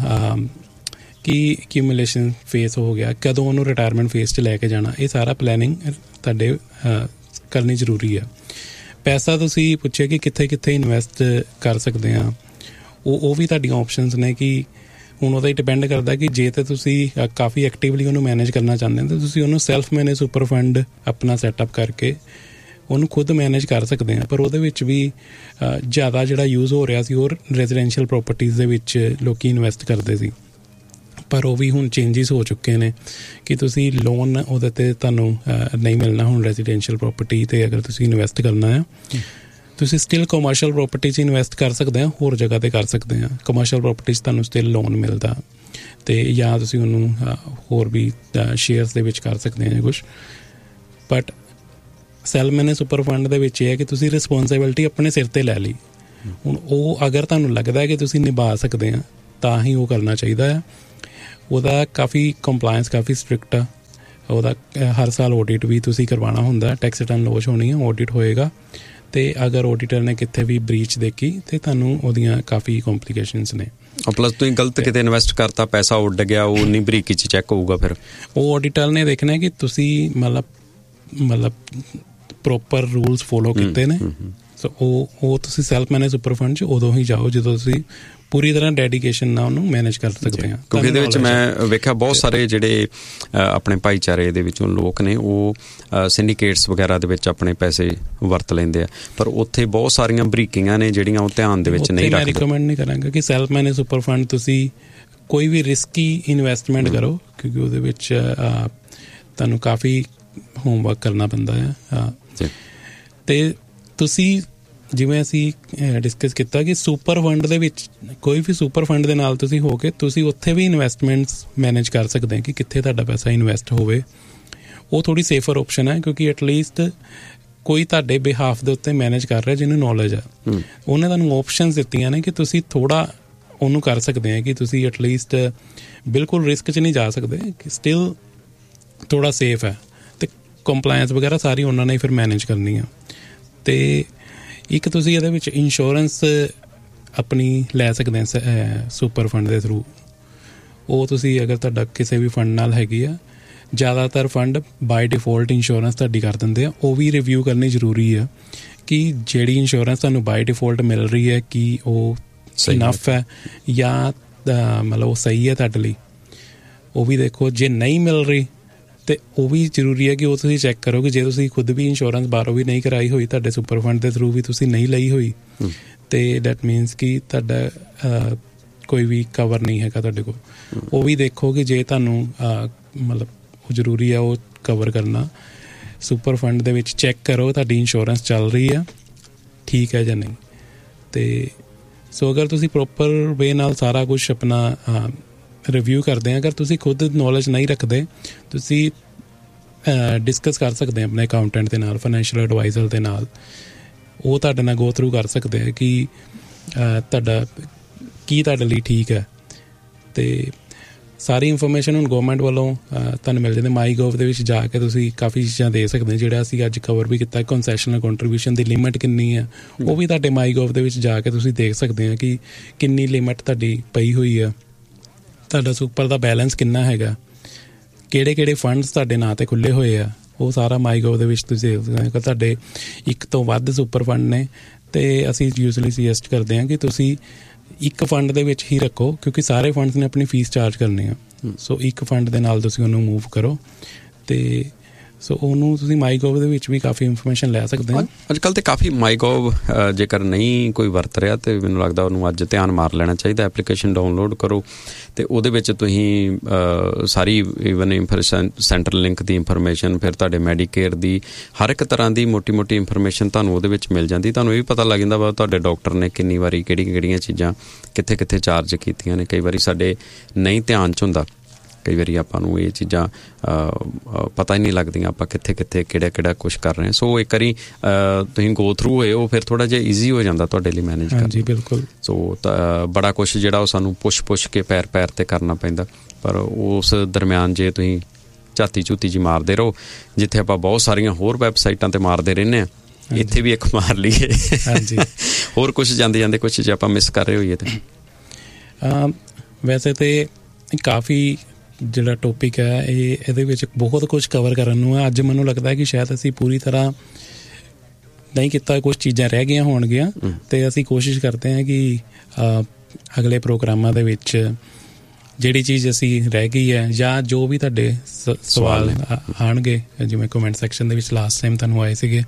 ਕਿ ਕਿਊਮੂਲੇਸ਼ਨ ਫੇਸ ਹੋ ਗਿਆ, ਕਦੋਂ ਉਹਨੂੰ ਰਿਟਾਇਰਮੈਂਟ ਫੇਸ 'ਚ ਲੈ ਕੇ ਜਾਣਾ, ਇਹ ਸਾਰਾ ਪਲੈਨਿੰਗ ਤੁਹਾਡੇ ਕਰਨੀ ਜ਼ਰੂਰੀ ਆ। ਪੈਸਾ ਤੁਸੀਂ ਪੁੱਛਿਆ ਕਿ ਕਿੱਥੇ ਕਿੱਥੇ ਇਨਵੈਸਟ ਕਰ ਸਕਦੇ ਹਾਂ, ਉਹ ਉਹ ਵੀ ਤੁਹਾਡੀਆਂ ਆਪਸ਼ਨਸ ਨੇ। ਕਿ ਹੁਣ ਉਹਦਾ ਹੀ ਡਿਪੈਂਡ ਕਰਦਾ ਕਿ ਜੇ ਤਾਂ ਤੁਸੀਂ ਕਾਫੀ ਐਕਟਿਵਲੀ ਉਹਨੂੰ ਮੈਨੇਜ ਕਰਨਾ ਚਾਹੁੰਦੇ ਹੋ ਤਾਂ ਤੁਸੀਂ ਉਹਨੂੰ ਸੈਲਫ ਮੈਨੇਜ ਸੁਪਰ ਫੰਡ ਆਪਣਾ ਸੈਟਅਪ ਕਰਕੇ ਉਹਨੂੰ ਖੁਦ ਮੈਨੇਜ ਕਰ ਸਕਦੇ ਹਾਂ। ਪਰ ਉਹਦੇ ਵਿੱਚ ਵੀ ਜ਼ਿਆਦਾ ਜਿਹੜਾ ਯੂਜ਼ ਹੋ ਰਿਹਾ ਸੀ ਉਹ ਰੈਜ਼ੀਡੈਂਸ਼ੀਅਲ ਪ੍ਰੋਪਰਟੀਜ਼ ਦੇ ਵਿੱਚ ਲੋਕ ਇਨਵੈਸਟ ਕਰਦੇ ਸੀ, ਪਰ ਉਹ ਵੀ ਹੁਣ ਚੇਂਜਿਸ ਹੋ ਚੁੱਕੇ ਨੇ ਕਿ ਤੁਸੀਂ ਲੋਨ ਉਹਦੇ 'ਤੇ ਤੁਹਾਨੂੰ ਨਹੀਂ ਮਿਲਣਾ ਹੁਣ ਰੈਜ਼ੀਡੈਂਸ਼ੀਅਲ ਪ੍ਰੋਪਰਟੀ 'ਤੇ ਅਗਰ ਤੁਸੀਂ ਇਨਵੈਸਟ ਕਰਨਾ ਆ। ਤੁਸੀਂ ਸਟਿਲ ਕਮਰਸ਼ੀਅਲ ਪ੍ਰੋਪਰਟੀ 'ਚ ਇਨਵੈਸਟ ਕਰ ਸਕਦੇ ਆ, ਹੋਰ ਜਗ੍ਹਾ 'ਤੇ ਕਰ ਸਕਦੇ ਆ। ਕਮਰਸ਼ੀਅਲ ਪ੍ਰੋਪਰਟੀ 'ਚ ਤੁਹਾਨੂੰ ਸਟਿਲ ਲੋਨ ਮਿਲਦਾ, ਅਤੇ ਜਾਂ ਤੁਸੀਂ ਉਹਨੂੰ ਹੋਰ ਵੀ ਸ਼ੇਅਰਸ ਦੇ ਵਿੱਚ ਕਰ ਸਕਦੇ ਆ ਜਾਂ ਕੁਛ। But self manage super fund ਦੇ ਵਿੱਚ ਇਹ ਹੈ ਕਿ ਤੁਸੀਂ ਰਿਸਪੋਂਸੀਬਿਲਿਟੀ ਆਪਣੇ ਸਿਰ 'ਤੇ ਲੈ ਲਈ। ਹੁਣ ਉਹ ਅਗਰ ਤੁਹਾਨੂੰ ਲੱਗਦਾ ਹੈ ਕਿ ਤੁਸੀਂ ਨਿਭਾ ਸਕਦੇ ਆ ਤਾਂ ਹੀ ਉਹ ਕਰਨਾ ਚਾਹੀਦਾ ਆ। ਉਹਦਾ ਕਾਫੀ ਕੰਪਲਾਇੰਸ ਕਾਫੀ ਸਟ੍ਰਿਕਟ ਆ। ਉਹਦਾ ਹਰ ਸਾਲ ਆਡਿਟ ਵੀ ਤੁਸੀਂ ਕਰਵਾਉਣਾ ਹੁੰਦਾ, ਟੈਕਸ ਰਿਟਰਨ ਲੌਂਚ ਹੋਣੀ ਆ, ਆਡਿਟ ਹੋਏਗਾ, ਅਤੇ ਅਗਰ ਆਡੀਟਰ ਨੇ ਕਿਤੇ ਵੀ ਬ੍ਰੀਚ ਦੇਖੀ ਤਾਂ ਤੁਹਾਨੂੰ ਉਹਦੀਆਂ ਕਾਫੀ ਕੰਪਲੀਕੇਸ਼ਨਸ ਨੇ। ਪਲੱਸ ਤੁਸੀਂ ਗਲਤ ਕਿਤੇ ਇਨਵੈਸਟ ਕਰਤਾ, ਪੈਸਾ ਉੱਡ ਗਿਆ, ਉਹ ਉਨੀ ਬਰੀਕੀ 'ਚ ਚੈੱਕ ਹੋਊਗਾ। ਫਿਰ ਉਹ ਆਡੀਟਰ ਨੇ ਦੇਖਣਾ ਕਿ ਤੁਸੀਂ ਮਤਲਬ ਮਤਲਬ ਪ੍ਰੋਪਰ ਰੂਲਸ ਫੋਲੋ ਕੀਤੇ ਨੇ। ਸੋ ਉਹ ਉਹ ਤੁਸੀਂ ਸੈਲਫ ਮੈਨੇਜ ਸੁਪਰ ਫੰਡ 'ਚ ਉਦੋਂ ਹੀ ਜਾਓ ਜਦੋਂ ਤੁਸੀਂ ਪੂਰੀ ਤਰ੍ਹਾਂ ਡੈਡੀਕੇਸ਼ਨ ਨਾਲ ਉਹਨੂੰ ਮੈਨੇਜ ਕਰ ਸਕਦੇ ਹਾਂ। ਕਿਉਂਕਿ ਇਹਦੇ ਵਿੱਚ ਮੈਂ ਵੇਖਿਆ ਬਹੁਤ ਸਾਰੇ ਜਿਹੜੇ ਆਪਣੇ ਭਾਈਚਾਰੇ ਦੇ ਵਿੱਚੋਂ ਲੋਕ ਨੇ ਉਹ ਸਿੰਡੀਕੇਟਸ ਵਗੈਰਾ ਦੇ ਵਿੱਚ ਆਪਣੇ ਪੈਸੇ ਵਰਤ ਲੈਂਦੇ ਆ, ਪਰ ਉੱਥੇ ਬਹੁਤ ਸਾਰੀਆਂ ਬਰੀਕੀਆਂ ਨੇ ਜਿਹੜੀਆਂ ਉਹ ਧਿਆਨ ਦੇ ਵਿੱਚ ਨਹੀਂ ਰੱਖਦੇ। ਮੈਂ ਰਿਕਮੈਂਡ ਨਹੀਂ ਕਰਾਂਗਾ ਕਿ ਸੈਲਫ ਮੈਨੇਜ ਸੁਪਰ ਫੰਡ ਤੁਸੀਂ ਕੋਈ ਵੀ ਰਿਸਕੀ ਇਨਵੈਸਟਮੈਂਟ ਕਰੋ, ਕਿਉਂਕਿ ਉਹਦੇ ਵਿੱਚ ਤੁਹਾਨੂੰ ਕਾਫੀ ਹੋਮਵਰਕ ਕਰਨਾ ਪੈਂਦਾ ਆ। ਅਤੇ ਤੁਸੀਂ ਜਿਵੇਂ ਅਸੀਂ ਡਿਸਕਸ ਕੀਤਾ ਕਿ ਸੁਪਰ ਫੰਡ ਦੇ ਵਿੱਚ ਕੋਈ ਵੀ ਸੁਪਰ ਫੰਡ ਦੇ ਨਾਲ ਤੁਸੀਂ ਹੋ ਕੇ ਤੁਸੀਂ ਉੱਥੇ ਵੀ ਇਨਵੈਸਟਮੈਂਟਸ ਮੈਨੇਜ ਕਰ ਸਕਦੇ ਹੋ ਕਿ ਕਿੱਥੇ ਤੁਹਾਡਾ ਪੈਸਾ ਇਨਵੈਸਟ ਹੋਵੇ। ਉਹ ਥੋੜ੍ਹੀ ਸੇਫਰ ਓਪਸ਼ਨ ਹੈ, ਕਿਉਂਕਿ ਐਟਲੀਸਟ ਕੋਈ ਤੁਹਾਡੇ ਬਿਹਾਫ ਦੇ ਉੱਤੇ ਮੈਨੇਜ ਕਰ ਰਿਹਾ ਜਿਹਨੂੰ ਨੌਲੇਜ ਆ। ਉਹਨੇ ਤੁਹਾਨੂੰ ਓਪਸ਼ਨਸ ਦਿੱਤੀਆਂ ਨੇ ਕਿ ਤੁਸੀਂ ਥੋੜ੍ਹਾ ਉਹਨੂੰ ਕਰ ਸਕਦੇ ਆ ਕਿ ਤੁਸੀਂ ਐਟਲੀਸਟ ਬਿਲਕੁਲ ਰਿਸਕ 'ਚ ਨਹੀਂ ਜਾ ਸਕਦੇ, ਸਟਿਲ ਥੋੜ੍ਹਾ ਸੇਫ ਹੈ, ਅਤੇ ਕੰਪਲਾਇੰਸ ਵਗੈਰਾ ਸਾਰੀ ਉਹਨਾਂ ਨੇ ਫਿਰ ਮੈਨੇਜ ਕਰਨੀ ਆ। ਅਤੇ ਇੱਕ ਤੁਸੀਂ ਇਹਦੇ ਵਿੱਚ ਇੰਸ਼ੋਰੈਂਸ ਆਪਣੀ ਲੈ ਸਕਦੇ ਆ ਸੁਪਰ ਫੰਡ ਦੇ ਥਰੂ। ਉਹ ਤੁਸੀਂ ਅਗਰ ਤੁਹਾਡਾ ਕਿਸੇ ਵੀ ਫੰਡ ਨਾਲ ਹੈਗੀ ਆ, ਜ਼ਿਆਦਾਤਰ ਫੰਡ ਬਾਈ ਡਿਫੋਲਟ ਇੰਸ਼ੋਰੈਂਸ ਤੁਹਾਡੀ ਕਰ ਦਿੰਦੇ ਆ। ਉਹ ਵੀ ਰਿਵਿਊ ਕਰਨੀ ਜ਼ਰੂਰੀ ਆ ਕਿ ਜਿਹੜੀ ਇੰਸ਼ੋਰੈਂਸ ਤੁਹਾਨੂੰ ਬਾਈ ਡਿਫੋਲਟ ਮਿਲ ਰਹੀ ਹੈ ਕਿ ਉਹ ਇਨਫ ਹੈ ਜਾਂ ਮਤਲਬ ਉਹ ਸਹੀ ਹੈ ਤੁਹਾਡੇ ਲਈ, ਉਹ ਵੀ ਦੇਖੋ। ਜੇ ਨਹੀਂ ਮਿਲ ਰਹੀ ਅਤੇ ਉਹ ਵੀ ਜ਼ਰੂਰੀ ਹੈ ਕਿ ਉਹ ਤੁਸੀਂ ਚੈੱਕ ਕਰੋ ਕਿ ਜੇ ਤੁਸੀਂ ਖੁਦ ਵੀ ਇੰਸ਼ੋਰੈਂਸ ਬਾਹਰੋਂ ਵੀ ਨਹੀਂ ਕਰਾਈ ਹੋਈ, ਤੁਹਾਡੇ ਸੁਪਰ ਫੰਡ ਦੇ ਥਰੂ ਵੀ ਤੁਸੀਂ ਨਹੀਂ ਲਈ ਹੋਈ, ਅਤੇ ਡੈਟ ਮੀਨਸ ਕਿ ਤੁਹਾਡਾ ਕੋਈ ਵੀ ਕਵਰ ਨਹੀਂ ਹੈਗਾ ਤੁਹਾਡੇ ਕੋਲ। ਉਹ ਵੀ ਦੇਖੋ ਕਿ ਜੇ ਤੁਹਾਨੂੰ ਮਤਲਬ ਉਹ ਜ਼ਰੂਰੀ ਹੈ ਉਹ ਕਵਰ ਕਰਨਾ। ਸੁਪਰ ਫੰਡ ਦੇ ਵਿੱਚ ਚੈੱਕ ਕਰੋ ਤੁਹਾਡੀ ਇੰਸ਼ੋਰੈਂਸ ਚੱਲ ਰਹੀ ਆ, ਠੀਕ ਹੈ ਜਾਂ ਨਹੀਂ। ਅਤੇ ਸੋ ਅਗਰ ਤੁਸੀਂ ਪ੍ਰੋਪਰ ਵੇ ਨਾਲ ਸਾਰਾ ਕੁਛ ਆਪਣਾ ਰਿਵਿਊ ਕਰਦੇ ਆ, ਅਗਰ ਤੁਸੀਂ ਖੁਦ ਨੌਲੇਜ ਨਹੀਂ ਰੱਖਦੇ, ਤੁਸੀਂ ਡਿਸਕਸ ਕਰ ਸਕਦੇ ਆ ਆਪਣੇ ਅਕਾਊਂਟੈਂਟ ਦੇ ਨਾਲ, ਫਾਈਨੈਂਸ਼ੀਅਲ ਐਡਵਾਈਜ਼ਰ ਦੇ ਨਾਲ। ਉਹ ਤੁਹਾਡੇ ਨਾਲ ਗੋ ਥਰੂ ਕਰ ਸਕਦੇ ਆ ਕਿ ਤੁਹਾਡਾ ਕੀ ਤੁਹਾਡੇ ਲਈ ਠੀਕ ਹੈ। ਅਤੇ ਸਾਰੀ ਇਨਫੋਰਮੇਸ਼ਨ ਹੁਣ ਗੌਰਮੈਂਟ ਵੱਲੋਂ ਤੁਹਾਨੂੰ ਮਿਲ ਜਾਂਦੀ। ਮਾਈ ਗੋਵ ਦੇ ਵਿੱਚ ਜਾ ਕੇ ਤੁਸੀਂ ਕਾਫੀ ਚੀਜ਼ਾਂ ਦੇ ਸਕਦੇ, ਜਿਹੜਾ ਅਸੀਂ ਅੱਜ ਕਵਰ ਵੀ ਕੀਤਾ। ਕੰਸੈਸ਼ਨਲ ਕੰਟਰੀਬਿਊਸ਼ਨ ਦੀ ਲਿਮਿਟ ਕਿੰਨੀ ਹੈ, ਉਹ ਵੀ ਤੁਹਾਡੇ ਮਾਈ ਗੋਵ ਦੇ ਵਿੱਚ ਜਾ ਕੇ ਤੁਸੀਂ ਦੇਖ ਸਕਦੇ ਆ ਕਿ ਕਿੰਨੀ ਲਿਮਿਟ ਤੁਹਾਡੀ ਪਈ ਹੋਈ ਆ, ਤੁਹਾਡਾ ਸੁਪਰ ਦਾ ਬੈਲੈਂਸ ਕਿੰਨਾ ਹੈਗਾ, ਕਿਹੜੇ ਕਿਹੜੇ ਫੰਡਸ ਤੁਹਾਡੇ ਨਾਂ 'ਤੇ ਖੁੱਲ੍ਹੇ ਹੋਏ ਆ, ਉਹ ਸਾਰਾ ਮਾਈ ਗੋਵ ਦੇ ਵਿੱਚ ਤੁਸੀਂ ਦੇਖ ਸਕਦੇ ਹੋ। ਤੁਹਾਡੇ ਇੱਕ ਤੋਂ ਵੱਧ ਸੁਪਰ ਫੰਡ ਨੇ ਅਤੇ ਅਸੀਂ ਯੂਜ਼ਲੀ ਸੁਜੈਸਟ ਕਰਦੇ ਹਾਂ ਕਿ ਤੁਸੀਂ ਇੱਕ ਫੰਡ ਦੇ ਵਿੱਚ ਹੀ ਰੱਖੋ, ਕਿਉਂਕਿ ਸਾਰੇ ਫੰਡਸ ਨੇ ਆਪਣੀ ਫੀਸ ਚਾਰਜ ਕਰਨੀ ਆ। ਸੋ ਇੱਕ ਫੰਡ ਦੇ ਨਾਲ ਤੁਸੀਂ ਉਹਨੂੰ ਮੂਵ ਕਰੋ, ਅਤੇ ਸੋ ਉਹਨੂੰ ਤੁਸੀਂ ਮਾਈ ਗੋਵ ਦੇ ਵਿੱਚ ਵੀ ਕਾਫੀ ਇਨਫੋਰਮੇਸ਼ਨ ਲੈ ਸਕਦੇ ਹੋ। ਅੱਜ ਕੱਲ੍ਹ ਤਾਂ ਕਾਫੀ ਮਾਈ ਗੋਵ ਜੇਕਰ ਨਹੀਂ ਕੋਈ ਵਰਤ ਰਿਹਾ ਤਾਂ ਮੈਨੂੰ ਲੱਗਦਾ ਉਹਨੂੰ ਅੱਜ ਧਿਆਨ ਮਾਰ ਲੈਣਾ ਚਾਹੀਦਾ। ਐਪਲੀਕੇਸ਼ਨ ਡਾਊਨਲੋਡ ਕਰੋ ਅਤੇ ਉਹਦੇ ਵਿੱਚ ਤੁਸੀਂ ਸਾਰੀ ਈਵਨ ਇੰਫਰ ਸੈਂਟਰਲ ਲਿੰਕ ਦੀ ਇਨਫੋਰਮੇਸ਼ਨ, ਫਿਰ ਤੁਹਾਡੇ ਮੈਡੀਕੇਅਰ ਦੀ ਹਰ ਇੱਕ ਤਰ੍ਹਾਂ ਦੀ ਮੋਟੀ ਮੋਟੀ ਇਨਫੋਰਮੇਸ਼ਨ ਤੁਹਾਨੂੰ ਉਹਦੇ ਵਿੱਚ ਮਿਲ ਜਾਂਦੀ। ਤੁਹਾਨੂੰ ਇਹ ਵੀ ਪਤਾ ਲੱਗ ਜਾਂਦਾ ਵਾ ਤੁਹਾਡੇ ਡਾਕਟਰ ਨੇ ਕਿੰਨੀ ਵਾਰੀ ਕਿਹੜੀਆਂ ਕਿਹੜੀਆਂ ਚੀਜ਼ਾਂ ਕਿੱਥੇ ਕਿੱਥੇ ਚਾਰਜ ਕੀਤੀਆਂ ਨੇ। ਕਈ ਵਾਰੀ ਸਾਡੇ ਨਹੀਂ ਧਿਆਨ 'ਚ ਹੁੰਦਾ, ਕਈ ਵਾਰੀ ਆਪਾਂ ਨੂੰ ਇਹ ਚੀਜ਼ਾਂ ਪਤਾ ਹੀ ਨਹੀਂ ਲੱਗਦੀਆਂ ਆਪਾਂ ਕਿੱਥੇ ਕਿੱਥੇ ਕਿਹੜਾ ਕਿਹੜਾ ਕੁਛ ਕਰ ਰਹੇ ਹਾਂ। ਸੋ ਇੱਕ ਵਾਰੀ ਤੁਸੀਂ ਗੋ ਥਰੂ ਹੋਏ ਉਹ ਫਿਰ ਥੋੜ੍ਹਾ ਜਿਹਾ ਈਜ਼ੀ ਹੋ ਜਾਂਦਾ ਤੁਹਾਡੇ ਲਈ ਮੈਨੇਜ ਕਰਨਾ। ਜੀ ਬਿਲਕੁਲ। ਸੋ ਬੜਾ ਕੁਛ ਜਿਹੜਾ ਉਹ ਸਾਨੂੰ ਪੁੱਛ ਪੁੱਛ ਕੇ ਪੈਰ ਪੈਰ 'ਤੇ ਕਰਨਾ ਪੈਂਦਾ, ਪਰ ਉਸ ਦਰਮਿਆਨ ਜੇ ਤੁਸੀਂ ਝਾਤੀ ਝੂਤੀ ਜੀ ਮਾਰਦੇ ਰਹੋ, ਜਿੱਥੇ ਆਪਾਂ ਬਹੁਤ ਸਾਰੀਆਂ ਹੋਰ ਵੈਬਸਾਈਟਾਂ 'ਤੇ ਮਾਰਦੇ ਰਹਿੰਦੇ ਹਾਂ, ਇੱਥੇ ਵੀ ਇੱਕ ਮਾਰ ਲਈਏ। ਹਾਂਜੀ। ਹੋਰ ਕੁਛ ਜਾਂਦੇ ਜਾਂਦੇ ਕੁਛ ਜੇ ਆਪਾਂ ਮਿਸ ਕਰ ਰਹੇ ਹੋਈਏ ਤਾਂ ਵੈਸੇ ਤਾਂ ਕਾਫੀ ਜਿਹੜਾ ਟੋਪਿਕ ਹੈ ਇਹ ਇਹਦੇ ਵਿੱਚ ਬਹੁਤ ਕੁਛ ਕਵਰ ਕਰਨ ਨੂੰ ਹੈ। ਅੱਜ ਮੈਨੂੰ ਲੱਗਦਾ ਕਿ ਸ਼ਾਇਦ ਅਸੀਂ ਪੂਰੀ ਤਰ੍ਹਾਂ ਨਹੀਂ ਕੀਤਾ, ਕੁਛ ਚੀਜ਼ਾਂ ਰਹਿ ਗਈਆਂ ਹੋਣਗੀਆਂ, ਅਤੇ ਅਸੀਂ ਕੋਸ਼ਿਸ਼ ਕਰਦੇ ਹਾਂ ਕਿ ਅਗਲੇ ਪ੍ਰੋਗਰਾਮਾਂ ਦੇ ਵਿੱਚ ਜਿਹੜੀ ਚੀਜ਼ ਅਸੀਂ ਰਹਿ ਗਈ ਹੈ ਜਾਂ ਜੋ ਵੀ ਤੁਹਾਡੇ ਸਵਾਲ ਆਉਣਗੇ, ਜਿਵੇਂ ਕਮੈਂਟ ਸੈਕਸ਼ਨ ਦੇ ਵਿੱਚ ਲਾਸਟ ਟਾਈਮ ਤੁਹਾਨੂੰ ਆਏ ਸੀਗੇ,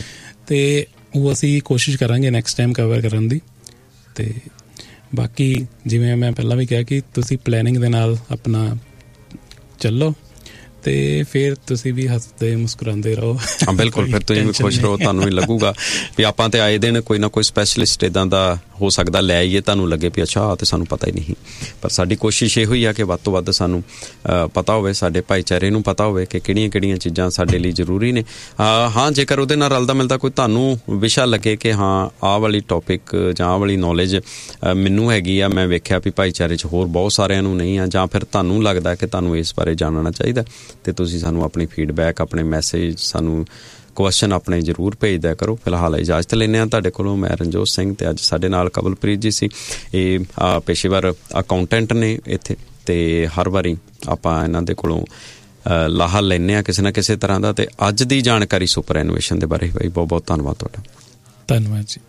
ਅਤੇ ਉਹ ਅਸੀਂ ਕੋਸ਼ਿਸ਼ ਕਰਾਂਗੇ ਨੈਕਸਟ ਟਾਈਮ ਕਵਰ ਕਰਨ ਦੀ। ਅਤੇ ਬਾਕੀ ਜਿਵੇਂ ਮੈਂ ਪਹਿਲਾਂ ਵੀ ਕਿਹਾ ਕਿ ਤੁਸੀਂ ਪਲੈਨਿੰਗ ਦੇ ਨਾਲ ਆਪਣਾ ਚੱਲੋ ਤੇ ਫਿਰ ਤੁਸੀਂ ਵੀ ਹੱਸਦੇ ਮੁਸਕਰਾਉਂਦੇ ਰਹੋ। ਹਾਂ ਬਿਲਕੁਲ, ਫਿਰ ਤੁਸੀਂ ਵੀ ਖੁਸ਼ ਰਹੋ, ਤੁਹਾਨੂੰ ਵੀ ਲੱਗੂਗਾ ਵੀ ਆਪਾਂ ਤੇ ਆਏ ਦਿਨ ਕੋਈ ਨਾ ਕੋਈ ਸਪੈਸ਼ਲਿਸਟ ਇੱਦਾਂ ਦਾ ਹੋ ਸਕਦਾ ਲੈ ਆਈਏ, ਤੁਹਾਨੂੰ ਲੱਗੇ ਵੀ ਅੱਛਾ ਤੇ ਸਾਨੂੰ ਪਤਾ ਹੀ ਨਹੀਂ। ਪਰ ਸਾਡੀ ਕੋਸ਼ਿਸ਼ ਇਹੋ ਹੀ ਆ ਕਿ ਵੱਧ ਤੋਂ ਵੱਧ ਸਾਨੂੰ ਪਤਾ ਹੋਵੇ, ਸਾਡੇ ਭਾਈਚਾਰੇ ਨੂੰ ਪਤਾ ਹੋਵੇ ਕਿ ਕਿਹੜੀਆਂ ਕਿਹੜੀਆਂ ਚੀਜ਼ਾਂ ਸਾਡੇ ਲਈ ਜ਼ਰੂਰੀ ਨੇ। ਹਾਂ ਜੇਕਰ ਉਹਦੇ ਨਾਲ ਰਲਦਾ ਮਿਲਦਾ ਕੋਈ ਤੁਹਾਨੂੰ ਵਿਸ਼ਾ ਲੱਗੇ ਕਿ ਹਾਂ ਆਹ ਵਾਲੀ ਟੌਪਿਕ ਜਾਂ ਆਹ ਵਾਲੀ ਨੌਲੇਜ ਮੈਨੂੰ ਹੈਗੀ ਆ, ਮੈਂ ਵੇਖਿਆ ਵੀ ਭਾਈਚਾਰੇ 'ਚ ਹੋਰ ਬਹੁਤ ਸਾਰਿਆਂ ਨੂੰ ਨਹੀਂ ਆ, ਜਾਂ ਫਿਰ ਤੁਹਾਨੂੰ ਲੱਗਦਾ ਕਿ ਤੁਹਾਨੂੰ ਇਸ ਬਾਰੇ ਜਾਣਨਾ ਚਾਹੀਦਾ, ਤੇ ਤੁਸੀਂ ਸਾਨੂੰ ਆਪਣੀ ਫੀਡਬੈਕ, ਆਪਣੇ ਮੈਸੇਜ, ਸਾਨੂੰ ਕੁਐਸਚਨ ਆਪਣੇ ਜ਼ਰੂਰ ਭੇਜਦਿਆ ਕਰੋ। ਫਿਲਹਾਲ ਇਜਾਜ਼ਤ ਲੈਂਦੇ ਹਾਂ ਤੁਹਾਡੇ ਕੋਲੋਂ। ਮੈਂ ਰਣਜੋਤ ਸਿੰਘ ਤੇ ਅੱਜ ਸਾਡੇ ਨਾਲ ਕਵਲਪ੍ਰੀਤ ਜੀ ਸੀ। ਇਹ ਪੇਸ਼ੇਵਰ ਅਕਾਊਂਟੈਂਟ ਨੇ ਇੱਥੇ, ਤੇ ਹਰ ਵਾਰੀ ਆਪਾਂ ਇਹਨਾਂ ਦੇ ਕੋਲੋਂ ਲਾਹਾ ਲੈਂਦੇ ਹਾਂ ਕਿਸੇ ਨਾ ਕਿਸੇ ਤਰ੍ਹਾਂ ਦਾ। ਤੇ ਅੱਜ ਦੀ ਜਾਣਕਾਰੀ ਸੁਪਰ ਐਨੂਏਸ਼ਨ ਦੇ ਬਾਰੇ ਬਾਈ ਬਹੁਤ ਬਹੁਤ ਧੰਨਵਾਦ ਤੁਹਾਡਾ। ਧੰਨਵਾਦ ਜੀ।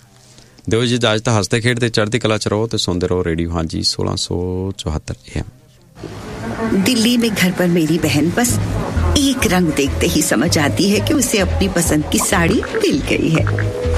ਦਿਓ ਜੀ ਇਜਾਜ਼ਤ। ਹੱਸਦੇ ਖੇਡਦੇ ਚੜ੍ਹਦੀ ਕਲਾ 'ਚ ਰਹੋ ਤੇ ਸੁਣਦੇ ਰਹੋ ਰੇਡੀਓ ਹਾਂਜੀ सोलह सौ चौहत्तर ए एम। दिल्ली में घर पर मेरी बहन बस एक रंग देखते ही समझ आती है कि उसे अपनी पसंद की साड़ी मिल गई है।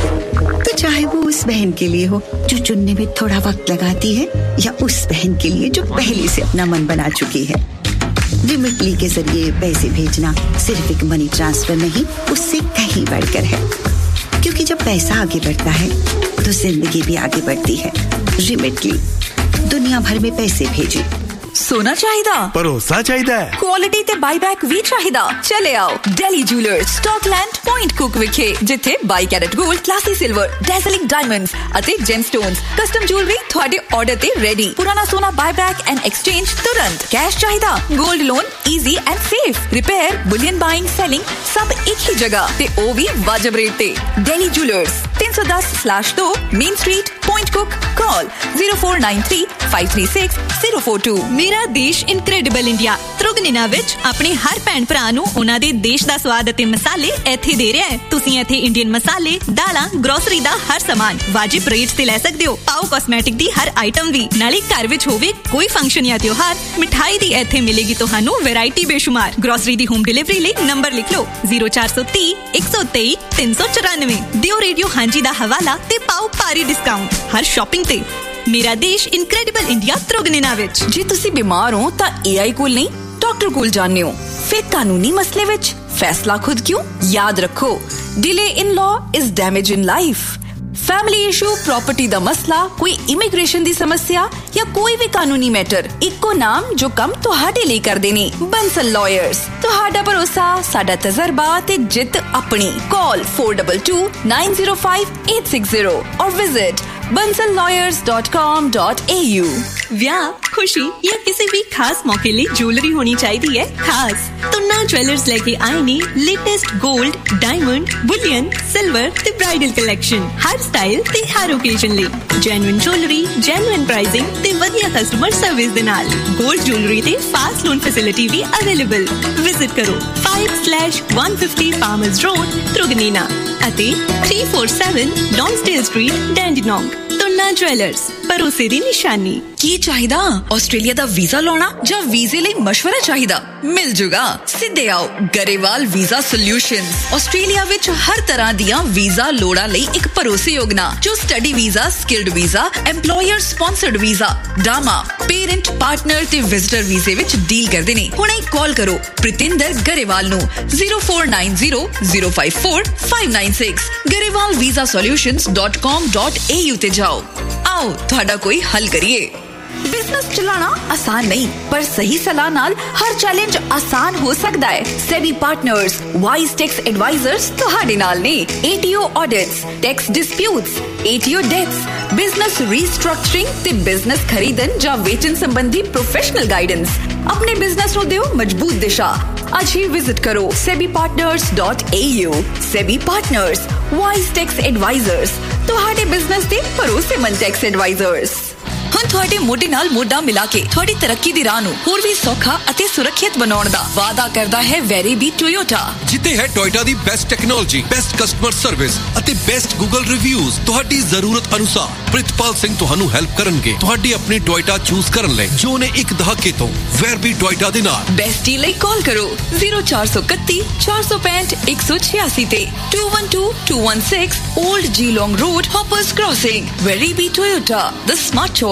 तो चाहे वो उस बहन के लिए हो जो चुनने में थोड़ा वक्त लगाती है, या उस बहन के लिए जो पहले से अपना मन बना चुकी है। रिमिटली के जरिए पैसे भेजना सिर्फ एक मनी ट्रांसफर नहीं, उससे कहीं बढ़कर है। क्योंकि जब पैसा आगे बढ़ता है तो जिंदगी भी आगे बढ़ती है। रिमिटली, दुनिया भर में पैसे भेजे। सोना चाहिदा, भरोसा चाहिदा, क्वालिटी ते बाईबैक भी चाहिदा। चले आओ Delhi jewellers Scotland point cook विखे, जिथे by carat gold, classy silver, डैज़लिंग diamonds अते जेमस्टोन्स, कस्टम ज्वेलरी ਤੁਹਾਡੇ ਆਰਡਰ ਤੇ ਰੈਡੀ। ਪੁਰਾਣਾ ਸੋਨਾ ਬਾਈਬੈਕ ਐਂਡ ਐਕਸਚੇਂਜ ਤੁਰੰਤ। ਕੈਸ਼ ਚਾਹੀਦਾ, 골ਡ loan easy and safe. Repair, bullion buying, selling ਸਭ ਇੱਕ ਹੀ ਜਗ੍ਹਾ ਤੇ ਉਹ ਵੀ ਵਾਜਬ ਰੇਟ ਤੇ। ਦਿल्ली ज्वेलर्स तीन सौ दस स्लैश दो main street point cook. Call zero four nine three five three six zero four two। ਮੇਰਾ ਦੇਸ਼ ਇਨਕ੍ਰੈਡੀਬਲ ਇੰਡੀਆ ਤ੍ਰਿਗਨਿਨਾ ਵਿੱਚ ਆਪਣੇ ਹਰ ਭੈਣ ਭਰਾ ਨੂੰ ਉਹਨਾਂ ਦੇ ਦੇਸ਼ ਦਾ ਸਵਾਦ ਅਤੇ ਮਸਾਲੇ ਇੱਥੇ ਦੇ ਰਿਹਾ ਹੈ। ਤੁਸੀਂ ਇੱਥੇ ਇੰਡੀਅਨ ਮਸਾਲੇ, ਦਾਲਾਂ, ਗਰੋਸਰੀ ਦਾ ਹਰ ਸਾਮਾਨ ਵਾਜਿਬ ਰੇਟ ਤੇ ਲੈ ਸਕਦੇ ਹੋ। ਪਾਓ ਕਾਸਮੈਟਿਕ ਦੀ ਹਰ ਆਈਟਮ ਵੀ। ਨਾਲੇ ਘਰ ਵਿੱਚ ਹੋਵੇ ਕੋਈ ਫੰਕਸ਼ਨ ਜਾਂ ਤਿਉਹਾਰ, ਮਿਠਾਈ ਦੀ ਇੱਥੇ ਮਿਲੇਗੀ ਤੁਹਾਨੂੰ ਵੈਰਾਈਟੀ ਬੇਸ਼ੁਮਾਰ। ਗਰੋਸਰੀ ਦੀ ਹੋਮ ਡਿਲੀਵਰੀ ਲਈ ਨੰਬਰ ਲਿਖ ਲਓ zero four three zero ਇੱਕ ਸੌ ਤੇਈ ਤਿੰਨ ਸੌ ਚੁਰਾਨਵੇਂ। ਦਿਓ ਰੇਡੀਓ ਹਾਂਜੀ ਦਾ ਹਵਾਲਾ ਤੇ ਪਾਓ ਭਾਰੀ ਡਿਸਕਾਊਂਟ ਹਰ ਸ਼ਾਪਿੰਗ ਤੇ। ਮੇਰਾ ਦੇਸ਼ ਇਨਕ੍ਰੈਡੀਬਲ ਇੰਡੀਆ ਤ੍ਰਿਗਨਿਨਾ ਵਿੱਚ। ਜੇ ਤੁਸੀਂ ਬਿਮਾਰ ਹੋ ਤਾਂ ਏਆਈ ਕੋਲ ਨਹੀਂ, ਡਾਕਟਰ ਕੋਲ ਜਾਂਦੇ ਹੋ। ਫਿਰ ਕਾਨੂੰਨੀ ਮਸਲੇ ਵਿੱਚ ਫੈਸਲਾ ਖੁਦ ਕਿਉਂ? ਯਾਦ ਰੱਖੋ, delay in law is damage in life. Family issue, property ਦਾ ਮਸਲਾ, ਕੋਈ ਇਮੀਗ੍ਰੇਸ਼ਨ ਦੀ ਸਮੱਸਿਆ ਜਾਂ ਕੋਈ ਵੀ ਕਾਨੂੰਨੀ ਮੈਟਰ, ਇੱਕੋ ਨਾਮ ਜੋ ਕੰਮ ਤੁਹਾਡੇ ਲਈ ਕਰਦੇ ਨੇ, ਬੰਸਲ ਲਾਇਰਸ। ਤੁਹਾਡਾ ਭਰੋਸਾ, ਸਾਡਾ ਤਜਰਬਾ ਤੇ ਜਿੱਤ ਆਪਣੀ। ਕਾਲ four two two nine zero five eight six zero or visit bansal lawyers dot com dot a u। ਵਿਆਹ, ਖੁਸ਼ੀ ਜਾਂ ਕਿਸੇ ਵੀ ਖਾਸ ਮੌਕੇ ਲਈ ਜੁਐਲਰੀ ਹੋਣੀ ਚਾਹੀਦੀ ਹੈ ਖਾਸ। ਤੁੰਨਾ ਜੁਐਲਰਸ ਲੈ ਕੇ ਆਏ ਨੇ ਲੇਟੈਸਟ 골ਡ, ਡਾਇਮੰਡ, ਬੁਲੀਅਨ, ਸਿਲਵਰ ਤੇ ਬ੍ਰਾਈਡਲ ਕਲੈਕਸ਼ਨ। ਹਰ ਸਟਾਈਲ ਤੇ ਹਰ ਓਕੇਜ਼ਨ ਲਈ ਜੈਨੂਇਨ ਜੁਐਲਰੀ, ਜੈਨੂਇਨ ਪ੍ਰਾਈਸਿੰਗ ਤੇ ਵਧੀਆ ਕਸਟਮਰ ਸਰਵਿਸ ਦੇ ਨਾਲ 골ਡ ਜੁਐਲਰੀ ਤੇ ਫਾਸਟ ਲੋਨ ਫੈਸਿਲਿਟੀ ਵੀ ਅਵੇਲੇਬਲ। ਵਿਜ਼ਿਟ ਕਰੋ five slash one fifty Farmers Road, ਤ੍ਰਿਗਨਿਨਾ ਅਤੇ three forty-seven Lonsdale Street, Dandenong। Tuna jewellers, ਭਰੋਸੇ ਦੀ ਨਿਸ਼ਾਨੀ। ਕੀ ਚਾਹੀਦਾ? ਆਸਟ੍ਰੇਲੀਆ ਦਾ ਵੀਜ਼ਾ ਲਾਉਣਾ ਜਾਂ ਵੀਜ਼ੇ ਲਈ ਮਸ਼ਵਰਾ ਚਾਹੀਦਾ? ਮਿਲ ਜੂਗਾ। ਸਿੱਧੇ ਆਓ ਗਰੇਵਾਲ ਵੀਜ਼ਾ ਸੋਲਿਊਸ਼ਨਸ। ਆਸਟ੍ਰੇਲੀਆ ਵਿੱਚ ਹਰ ਤਰ੍ਹਾਂ ਦੀਆਂ ਵੀਜ਼ਾ ਲੋੜਾਂ ਲਈ ਇੱਕ ਭਰੋਸੇਯੋਗ ਨਾਂ, ਜੋ study visa, skilled visa, employer sponsored visa, ਡਾਮਾ, parent, partner ਤੇ ਵਿਜ਼ਟਰ ਵੀਜ਼ੇ ਵਿੱਚ ਡੀਲ ਕਰਦੇ ਨੇ। ਹੁਣੇ ਕਾਲ ਕਰੋ ਪ੍ਰਿਤਿੰਦਰ ਗਰੇਵਾਲ ਨੂੰ zero four nine zero zero five four five nine six। Grewal visa solutions dot com dot a u ਤੇ ਜਾਓ। ਆਓ ਤੁਹਾਡਾ ਕੋਈ ਹੱਲ ਕਰੀਏ। ਬਿਜ਼ਨਸ ਚਲਾਉਣਾ ਆਸਾਨ ਨਹੀਂ, ਪਰ ਸਹੀ ਸਲਾਹ ਨਾਲ ਹਰ ਚੈਲੰਜ ਆਸਾਨ ਹੋ ਸਕਦਾ ਹੈ। Sabby partners wise tax advisers ਤੁਹਾਡੇ ਨਾਲ ਨੇ। ATO audits, tax disputes, ATO that's, business restructuring ਤੇ ਬਿਜ਼ਨਸ ਖਰੀਦਣ ਜਾਂ ਵੇਚਣ ਸੰਬੰਧੀ ਪ੍ਰੋਫੈਸ਼ਨਲ ਗਾਈਡੈਂਸ। ਆਪਣੇ ਬਿਜ਼ਨਸ ਨੂੰ ਦਿਓ ਮਜ਼ਬੂਤ ਦਿਸ਼ਾ। ਅੱਜ ਹੀ ਵਿਜ਼ਿਟ ਕਰੋ Sabby partners dot a u। Sabby partners wise tax advisers, ਤੁਹਾਡੇ ਬਿਜ਼ਨਸ ਦੇ ਭਰੋਸੇਮੰਦ ਟੈਕਸ ਐਡਵਾਈਜ਼ਰਸ। ਹੁਣ ਤੁਹਾਡੇ ਮੋਢੇ ਨਾਲ ਮੋਢਾ ਮਿਲਾ ਕੇ ਤੁਹਾਡੀ ਤਰੱਕੀ ਦੀ ਰਾਹ ਨੂੰ ਹੋਰ ਵੀ ਸੌਖਾ ਅਤੇ ਸੁਰੱਖਿਅਤ ਬਣਾਉਣ ਦਾ ਵਾਅਦਾ ਕਰਦਾ ਹੈ ਵੈਰੀਬੀ ਟੋਯੋਟਾ, ਜਿੱਥੇ ਹੈ ਟੋਯੋਟਾ ਦੀ best technology, best customer service ਅਤੇ ਬੈਸਟ ਗੂਗਲ ਰਿਵਿਊਜ਼। ਤੁਹਾਡੀ ਜ਼ਰੂਰਤ ਅਨੁਸਾਰ ਪ੍ਰਿਤਪਾਲ ਸਿੰਘ ਤੁਹਾਨੂੰ ਹੈਲਪ ਕਰਨਗੇ ਤੁਹਾਡੀ ਆਪਣੀ ਟੋਯੋਟਾ ਚੂਜ਼ ਕਰਨ ਲਈ, ਜੋ ਨੇ ਇੱਕ ਦਹਾਕੇ ਤੋਂ ਵੈਰਬੀ ਟੋਯੋਟਾ ਦੇ ਨਾਲ। ਬੈਸਟ ਡੀਲ ਲਈ ਕਾਲ ਕਰੋ zero four three one four four five one one six eight ਤੇ two one two two one six Old Geelong Road, Hoppers Crossing। Verabi Toyota, the smart choice।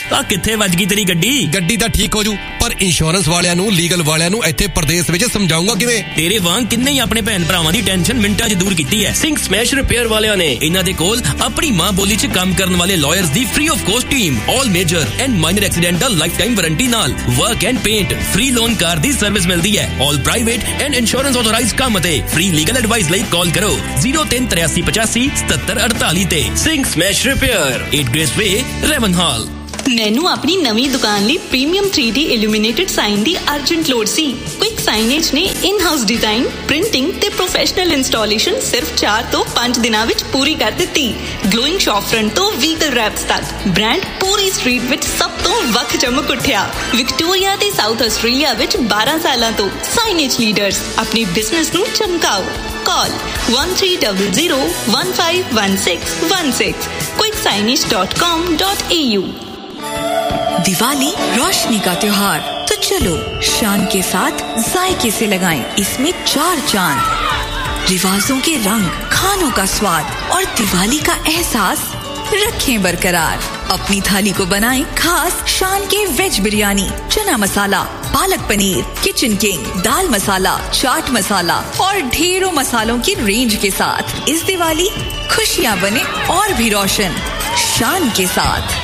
ਆ ਕਿੱਥੇ ਵੱਜ ਗਈ ਤੇਰੀ ਗੱਡੀ? ਗੱਡੀ ਤਾਂ ਠੀਕ ਹੋ ਜੂ, ਪਰ ਇੰਸ਼ੋਰੈਂਸ ਵਾਲਿਆਂ ਨੂੰ, ਲੀਗਲ ਵਾਲਿਆਂ ਨੂੰ ਇੱਥੇ ਪ੍ਰਦੇਸ਼ ਵਿੱਚ ਸਮਝਾਉਂਗਾ ਕਿਵੇਂ? ਤੇਰੇ ਵਾਂਗ ਕਿੰਨੇ ਹੀ ਆਪਣੇ ਭੈਣ ਭਰਾਵਾਂ ਦੀ ਟੈਨਸ਼ਨ ਮਿੰਟਾਂ 'ਚ ਦੂਰ ਕੀਤੀ ਹੈ ਸਿੰਘ ਸਮੈਸ਼ ਰਿਪੇਅਰ ਵਾਲਿਆਂ ਨੇ। ਇਹਨਾਂ ਦੇ ਕੋਲ ਆਪਣੀ ਮਾਂ ਬੋਲੀ 'ਚ ਕੰਮ ਕਰਨ ਵਾਲੇ lawyers the free of cost team, all major and minor accidental life time warranty ਨਾਲ work and paint, free loan car the service ਮਿਲਦੀ ਹੈ। ਆਲ ਪ੍ਰਾਈਵੇਟ ਐਂਡ ਇੰਸ਼ੋਰੈਂਸ ਆਥੋਰਾਈਜ਼ਡ ਕੰਮ ਅਤੇ ਫ੍ਰੀ ਲੀਗਲ ਐਡਵਾਈਸ ਲਈ ਕਾਲ ਕਰੋ ਜ਼ੀਰੋ ਤਿੰਨ ਤਰਿਆਸੀ ਪਚਾਸੀ ਸਤੱਤਰ ਅੜਤਾਲੀ ਤੇ। Singh smash repair, eight Grace Way, ਰੈਵਨਹਾਲ। ਮੈਨੂੰ ਆਪਣੀ ਨਵੀਂ ਦੁਕਾਨ ਲਈ premium three D illuminated sign ਦੀ ਅਰਜੈਂਟ ਲੋੜ ਸੀ। ਕੁਇਕ ਸਾਈਨੇਜ ਨੇ ਇਨ ਹਾਊਸ ਡਿਜ਼ਾਈਨ, ਪ੍ਰਿੰਟਿੰਗ ਤੇ ਪ੍ਰੋਫੈਸ਼ਨਲ ਇੰਸਟਾਲੇਸ਼ਨ ਸਿਰਫ ਚਾਰ ਤੋਂ ਪੰਜ ਦਿਨਾਂ ਵਿੱਚ ਪੂਰੀ ਕਰ ਦਿੱਤੀ। ਗਲੋਇੰਗ ਸ਼ੌਪ ਫਰੰਟ ਤੋਂ ਵਹੀਕਲ ਰੈਪਸ ਤੱਕ ਬ੍ਰਾਂਡ ਪੂਰੀ ਸਟਰੀਟ ਵਿੱਚ ਸਭ ਤੋਂ ਵੱਖ ਚਮਕ ਉੱਠਿਆ। ਵਿਕਟੋਰੀਆ ਤੇ ਸਾਊਥ ਆਸਟ੍ਰੇਲੀਆ ਵਿੱਚ ਬਾਰਾਂ ਸਾਲਾਂ ਤੋਂ ਸਾਈਨੇਜ ਲੀਡਰਸ। ਆਪਣੀ ਬਿਜ਼ਨਸ ਨੂੰ ਚਮਕਾਓ। Call one three zero zero one five one six one six quick signage dot com dot a u। Diwali रोशनी का त्योहार, तो चलो शान के साथ जायके से लगाएं इसमें चार चांद। रिवाजों के रंग, खानों का स्वाद और दिवाली का एहसास रखें बरकरार। अपनी थाली को बनाएं खास शान के वेज बिरयानी, चना मसाला, पालक पनीर, किचन किंग, दाल मसाला, चाट मसाला और ढेरों मसालों की रेंज के साथ। इस दिवाली खुशियां बने और भी रोशन शान के साथ।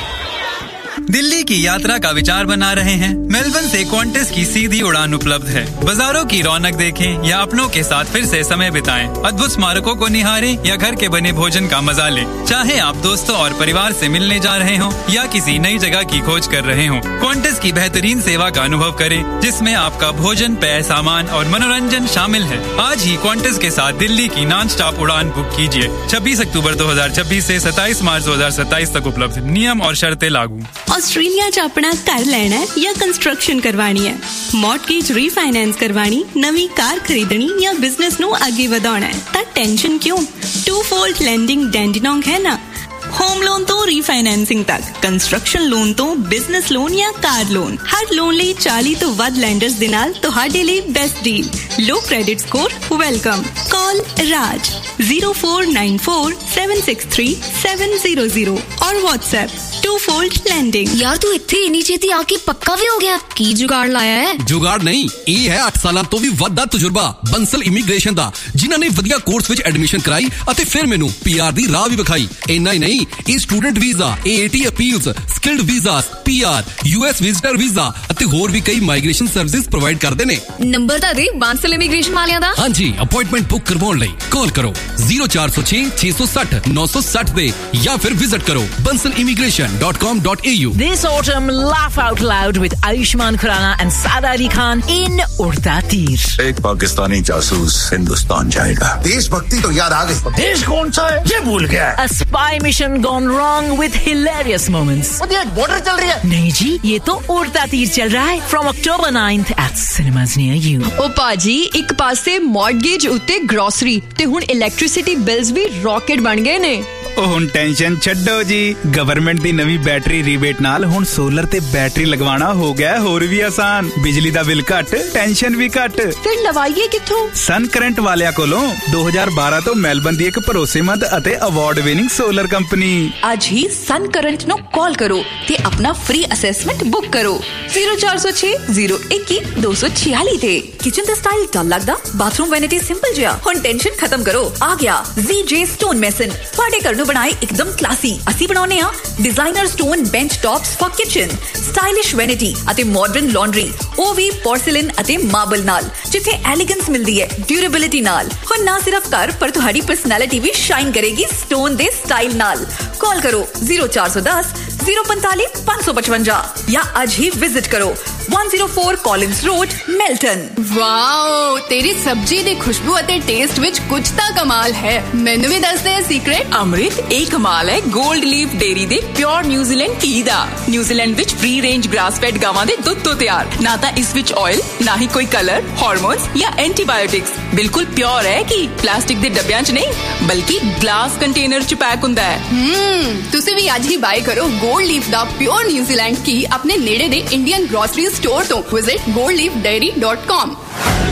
दिल्ली की यात्रा का विचार बना रहे हैं? मेलबर्न से क्वांटस की सीधी उड़ान उपलब्ध है। बाजारों की रौनक देखें या अपनों के साथ फिर से समय बिताएं। अद्भुत स्मारकों को निहारें या घर के बने भोजन का मजा लें। चाहे आप दोस्तों और परिवार से मिलने जा रहे हों या किसी नई जगह की खोज कर रहे हों, क्वांटस की बेहतरीन सेवा का अनुभव करें, जिसमें आपका भोजन, पेय, सामान और मनोरंजन शामिल है। आज ही क्वांटस के साथ दिल्ली की नॉन स्टॉप उड़ान बुक कीजिए। छब्बीस अक्टूबर दो हजार छब्बीस से सत्ताईस मार्च दो हजार सत्ताईस तक उपलब्ध। नियम और शर्तें लागू। ਆਸਟ੍ਰੇਲੀਆ 'ਚ ਆਪਣਾ ਘਰ ਲੈਣਾ ਹੈ ਜਾਂ ਕੰਸਟਰਕਸ਼ਨ ਕਰਵਾਉਣੀ ਹੈ, ਮੌਰਟਗੇਜ ਰੀਫਾਈਨੈਂਸ ਕਰਵਾਉਣੀ, ਨਵੀਂ ਕਾਰ ਖਰੀਦਣੀ ਜਾਂ ਬਿਜ਼ਨਸ ਨੂੰ ਅੱਗੇ ਵਧਾਉਣਾ ਹੈ ਤਾਂ ਟੈਨਸ਼ਨ ਕਿਉਂ? ਟੂ ਫੋਲਡ ਲੈਂਡਿੰਗ ਡੈਂਡੀਨੋਂਗ ਹੈ ਨਾ। ਹੋਮ ਲੋਨ ਤੋਂ ਰੀਫਾਈਨੈਂਸਿੰਗ ਤੱਕ, ਕੰਸਟਰਕਸ਼ਨ ਲੋਨ ਤੋਂ ਬਿਜ਼ਨਸ ਲੋਨ ਜਾਂ ਕਾਰ ਲੋਨ, ਹਰ ਲੋਨ ਲਈ ਚਾਲੀ ਤੋਂ ਵੱਧ ਲੈਂਡਰਸ ਦੇ ਨਾਲ ਤੁਹਾਡੇ ਲਈ ਬੈਸਟ ਡੀਲ। ਲੋ ਕ੍ਰੈਡਿਟ ਸਕੋਰ ਵੈਲਕਮ। ਕਾਲ ਰਾਜ zero four nine four seven six three seven zero zero और WhatsApp two fold lending। यार तू इत्थे इन्नी छेती आके पक्का भी हो गया? की जुगाड़ लाया है? जुगाड़ नहीं, ਇਹ ਹੈ ਅੱਠ ਸਾਲਾਂ ਤੋਂ ਵੀ ਵੱਧ ਦਾ ਤਜਰਬਾ ਬੰਸਲ ਇਮੀਗ੍ਰੇਸ਼ਨ ਦਾ, ਜਿਨ੍ਹਾਂ ਨੇ ਵਧੀਆ ਕੋਰਸ ਵਿੱਚ ਐਡਮਿਸ਼ਨ ਕਰਾਈ ਅਤੇ ਫਿਰ ਮੈਨੂੰ ਪੀਆਰ ਦੀ ਰਾਹ ਵੀ ਵਿਖਾਈ। ਇੰਨਾ ਹੀ ਨਹੀਂ, ਇਹ student visa, ਏਏਟੀ appeals, skilled visas, PR, US visitor visa ਅਤੇ ਹੋਰ ਵੀ ਕਈ ਮਾਈਗ੍ਰੇਸ਼ਨ ਸਰਵਿਸਿਜ਼ ਪ੍ਰੋਵਾਈਡ ਕਰਦੇ ਨੇ। ਨੰਬਰ ਤਾਂ ਦੇ ਬੰਸਲ ਇਮੀਗ੍ਰੇਸ਼ਨ ਵਾਲਿਆਂ ਦਾ। ਹਾਂਜੀ, ਅਪਾਇੰਟਮੈਂਟ ਬੁੱਕ ਕਰਵਾਉਣ ਲਈ ਕਾਲ ਕਰੋ zero four zero six six six zero nine six zero ਦੇ ਜਾਂ ਫਿਰ ਵਿਜ਼ਿਟ ਕਰੋ Bansal immigration dot com dot a u। This autumn, laugh out loud with Ayushmann Khurrana and Saad Ali Khan in Urda Teer। एक पाकिस्तानी जासूस हिंदुस्तान जाएगा। देशभक्ति तो याद आ गई, देश कौन सा है ये भूल गया। A spy mission gone wrong with hilarious moments। Border चल रही है। नहीं जी, ये तो उड़ता तीर चल रहा है from October ninth at cinemas near you। ओ पाजी, एक पासे मॉर्टगेज उत्ते ग्रोसरी ते हुण इलेक्ट्रिसिटी बिल्स भी रॉकेट बन गए ने। ਉਹ ਹੁਣ ਟੈਨਸ਼ਨ ਛੱਡੋ ਜੀ, ਗਵਰਨਮੈਂਟ ਦੀ ਨਵੀਂ ਬੈਟਰੀ ਰੀਬੇਟ ਨਾਲ ਹੁਣ ਸੋਲਰ ਤੇ ਬੈਟਰੀ ਲਗਵਾਉਣਾ ਹੋ ਗਿਆ ਹੋਰ ਵੀ ਆਸਾਨ। ਬਿਜਲੀ ਦਾ ਬਿੱਲ ਘੱਟ, ਟੈਨਸ਼ਨ ਵੀ ਘੱਟ। ਫਿਰ ਲਵਾਈਏ ਕਿੱਥੋਂ? ਸਨ ਕਰੰਟ ਵਾਲਿਆਂ ਕੋਲੋਂ ਦੋ ਹਜ਼ਾਰ ਬਾਰਾਂ ਤੋਂ ਮੈਲਬਨ ਦੀ ਇੱਕ ਭਰੋਸੇਮੰਦ ਅਤੇ ਅਵਾਰਡ ਵਿਨਿੰਗ ਸੋਲਰ ਕੰਪਨੀ। ਅੱਜ ਹੀ ਸਨ ਕਰੰਟ ਨੂੰ ਕਾਲ ਕਰੋ ਤੇ ਆਪਣਾ ਫ੍ਰੀ ਅਸੈਸਮੈਂਟ ਬੁੱਕ ਕਰੋ zero four zero six zero one one two six four ਤੇ। ਕਿਚਨ ਦਾ ਸਟਾਈਲ ਡਲ ਲੱਗਦਾ, ਬਾਥਰੂਮ ਵੈਨਿਟੀ ਸਿੰਪਲ ਜਿਹਾ, ਹੁਣ ਟੈਨਸ਼ਨ ਖਤਮ ਕਰੋ। ਆ ਗਿਆ ਜ਼ੀਜੇ ਸਟੋਨ ਮੈਸਨ, ਤੁਹਾਡੇ ਘਰ ਨੂੰ ਬਣਾਏ ਇੱਕਦਮ ਕਲਾਸੀ। ਅਸੀਂ ਬਣਾਉਨੇ ਆ designer stone bench tops for kitchen, stylish vanity ਅਤੇ ਮਾਡਰਨ ਲਾਂਡਰੀ, ਉਹ ਵੀ ਪੋਰਸਲਿਨ ਅਤੇ ਮਾਰਬਲ ਨਾਲ, ਜਿੱਥੇ ਐਲੀਗੈਂਸ ਮਿਲਦੀ ਹੈ ਡਿਊਰੇਬਿਲਿਟੀ ਨਾਲ। ਹੁਣ ਨਾ ਸਿਰਫ ਘਰ ਪਰ ਤੁਹਾਡੀ ਪਰਸਨੈਲਿਟੀ ਵੀ ਸ਼ਾਈਨ ਕਰੇਗੀ ਸਟੋਨ ਦੇ ਸਟਾਈਲ ਨਾਲ। ਕਾਲ ਕਰੋ zero four one zero zero four five five five five ਜਾਂ ਅੱਜ ਹੀ ਵਿਜ਼ਿਟ ਕਰੋ one oh four Collins Road, Melton। Wow, ਤੇਰੀ ਸਬਜ਼ੀ ਦੀ ਖੁਸ਼ਬੂ ਅਤੇ ਟੇਸਟ ਵਿੱਚ ਕੁਝ ਤਾਂ ਕਮਾਲ ਹੈ। ਮੈਨੂੰ ਵੀ ਦੱਸ ਦੇ ਸੀਕ੍ਰੇਟ। ਅੰਮ੍ਰਿਤ, ਇਹ ਕਮਾਲ ਹੈ 골ਡ ਲੀਫ ਡੇਰੀ ਦੇ ਪਿਓਰ ਨਿਊਜ਼ੀਲੈਂਡ ਘੀ ਦਾ। ਨਿਊਜ਼ੀਲੈਂਡ ਵਿੱਚ ਫ੍ਰੀ ਰੇਂਜ ਗ੍ਰਾਸ ਫੈਡ ਗਾਵਾਂ ਦੇ ਦੁੱਧ ਤੋਂ ਤਿਆਰ। ਨਾ ਤਾਂ ਇਸ ਵਿੱਚ ਆਇਲ, ਨਾ ਹੀ ਕੋਈ ਕਲਰ, ਹਾਰਮੋਨਸ ਜਾਂ ਐਂਟੀਬਾਇਓਟਿਕਸ। ਬਿਲਕੁਲ ਪਿਓਰ ਹੈ ਕਿ ਪਲਾਸਟਿਕ ਦੇ ਡੱਬਿਆਂ 'ਚ ਨਹੀਂ, ਬਲਕਿ ਗਲਾਸ ਕੰਟੇਨਰ 'ਚ ਪੈਕ ਹੁੰਦਾ ਹੈ। ਹਮ ਤੁਸੀਂ ਵੀ ਅੱਜ ਹੀ ਬਾਏ ਕਰੋ 골ਡ ਲੀਫ ਦਾ ਪਿਓਰ ਨਿਊਜ਼ੀਲੈਂਡ ਘੀ ਆਪਣੇ ਨੇੜੇ ਦੇ ਇੰਡੀਅਨ ਗ੍ਰੋਸਰੀ ਸਟੋਰ ਤੋਂ। Visit gold leaf dairy dot com।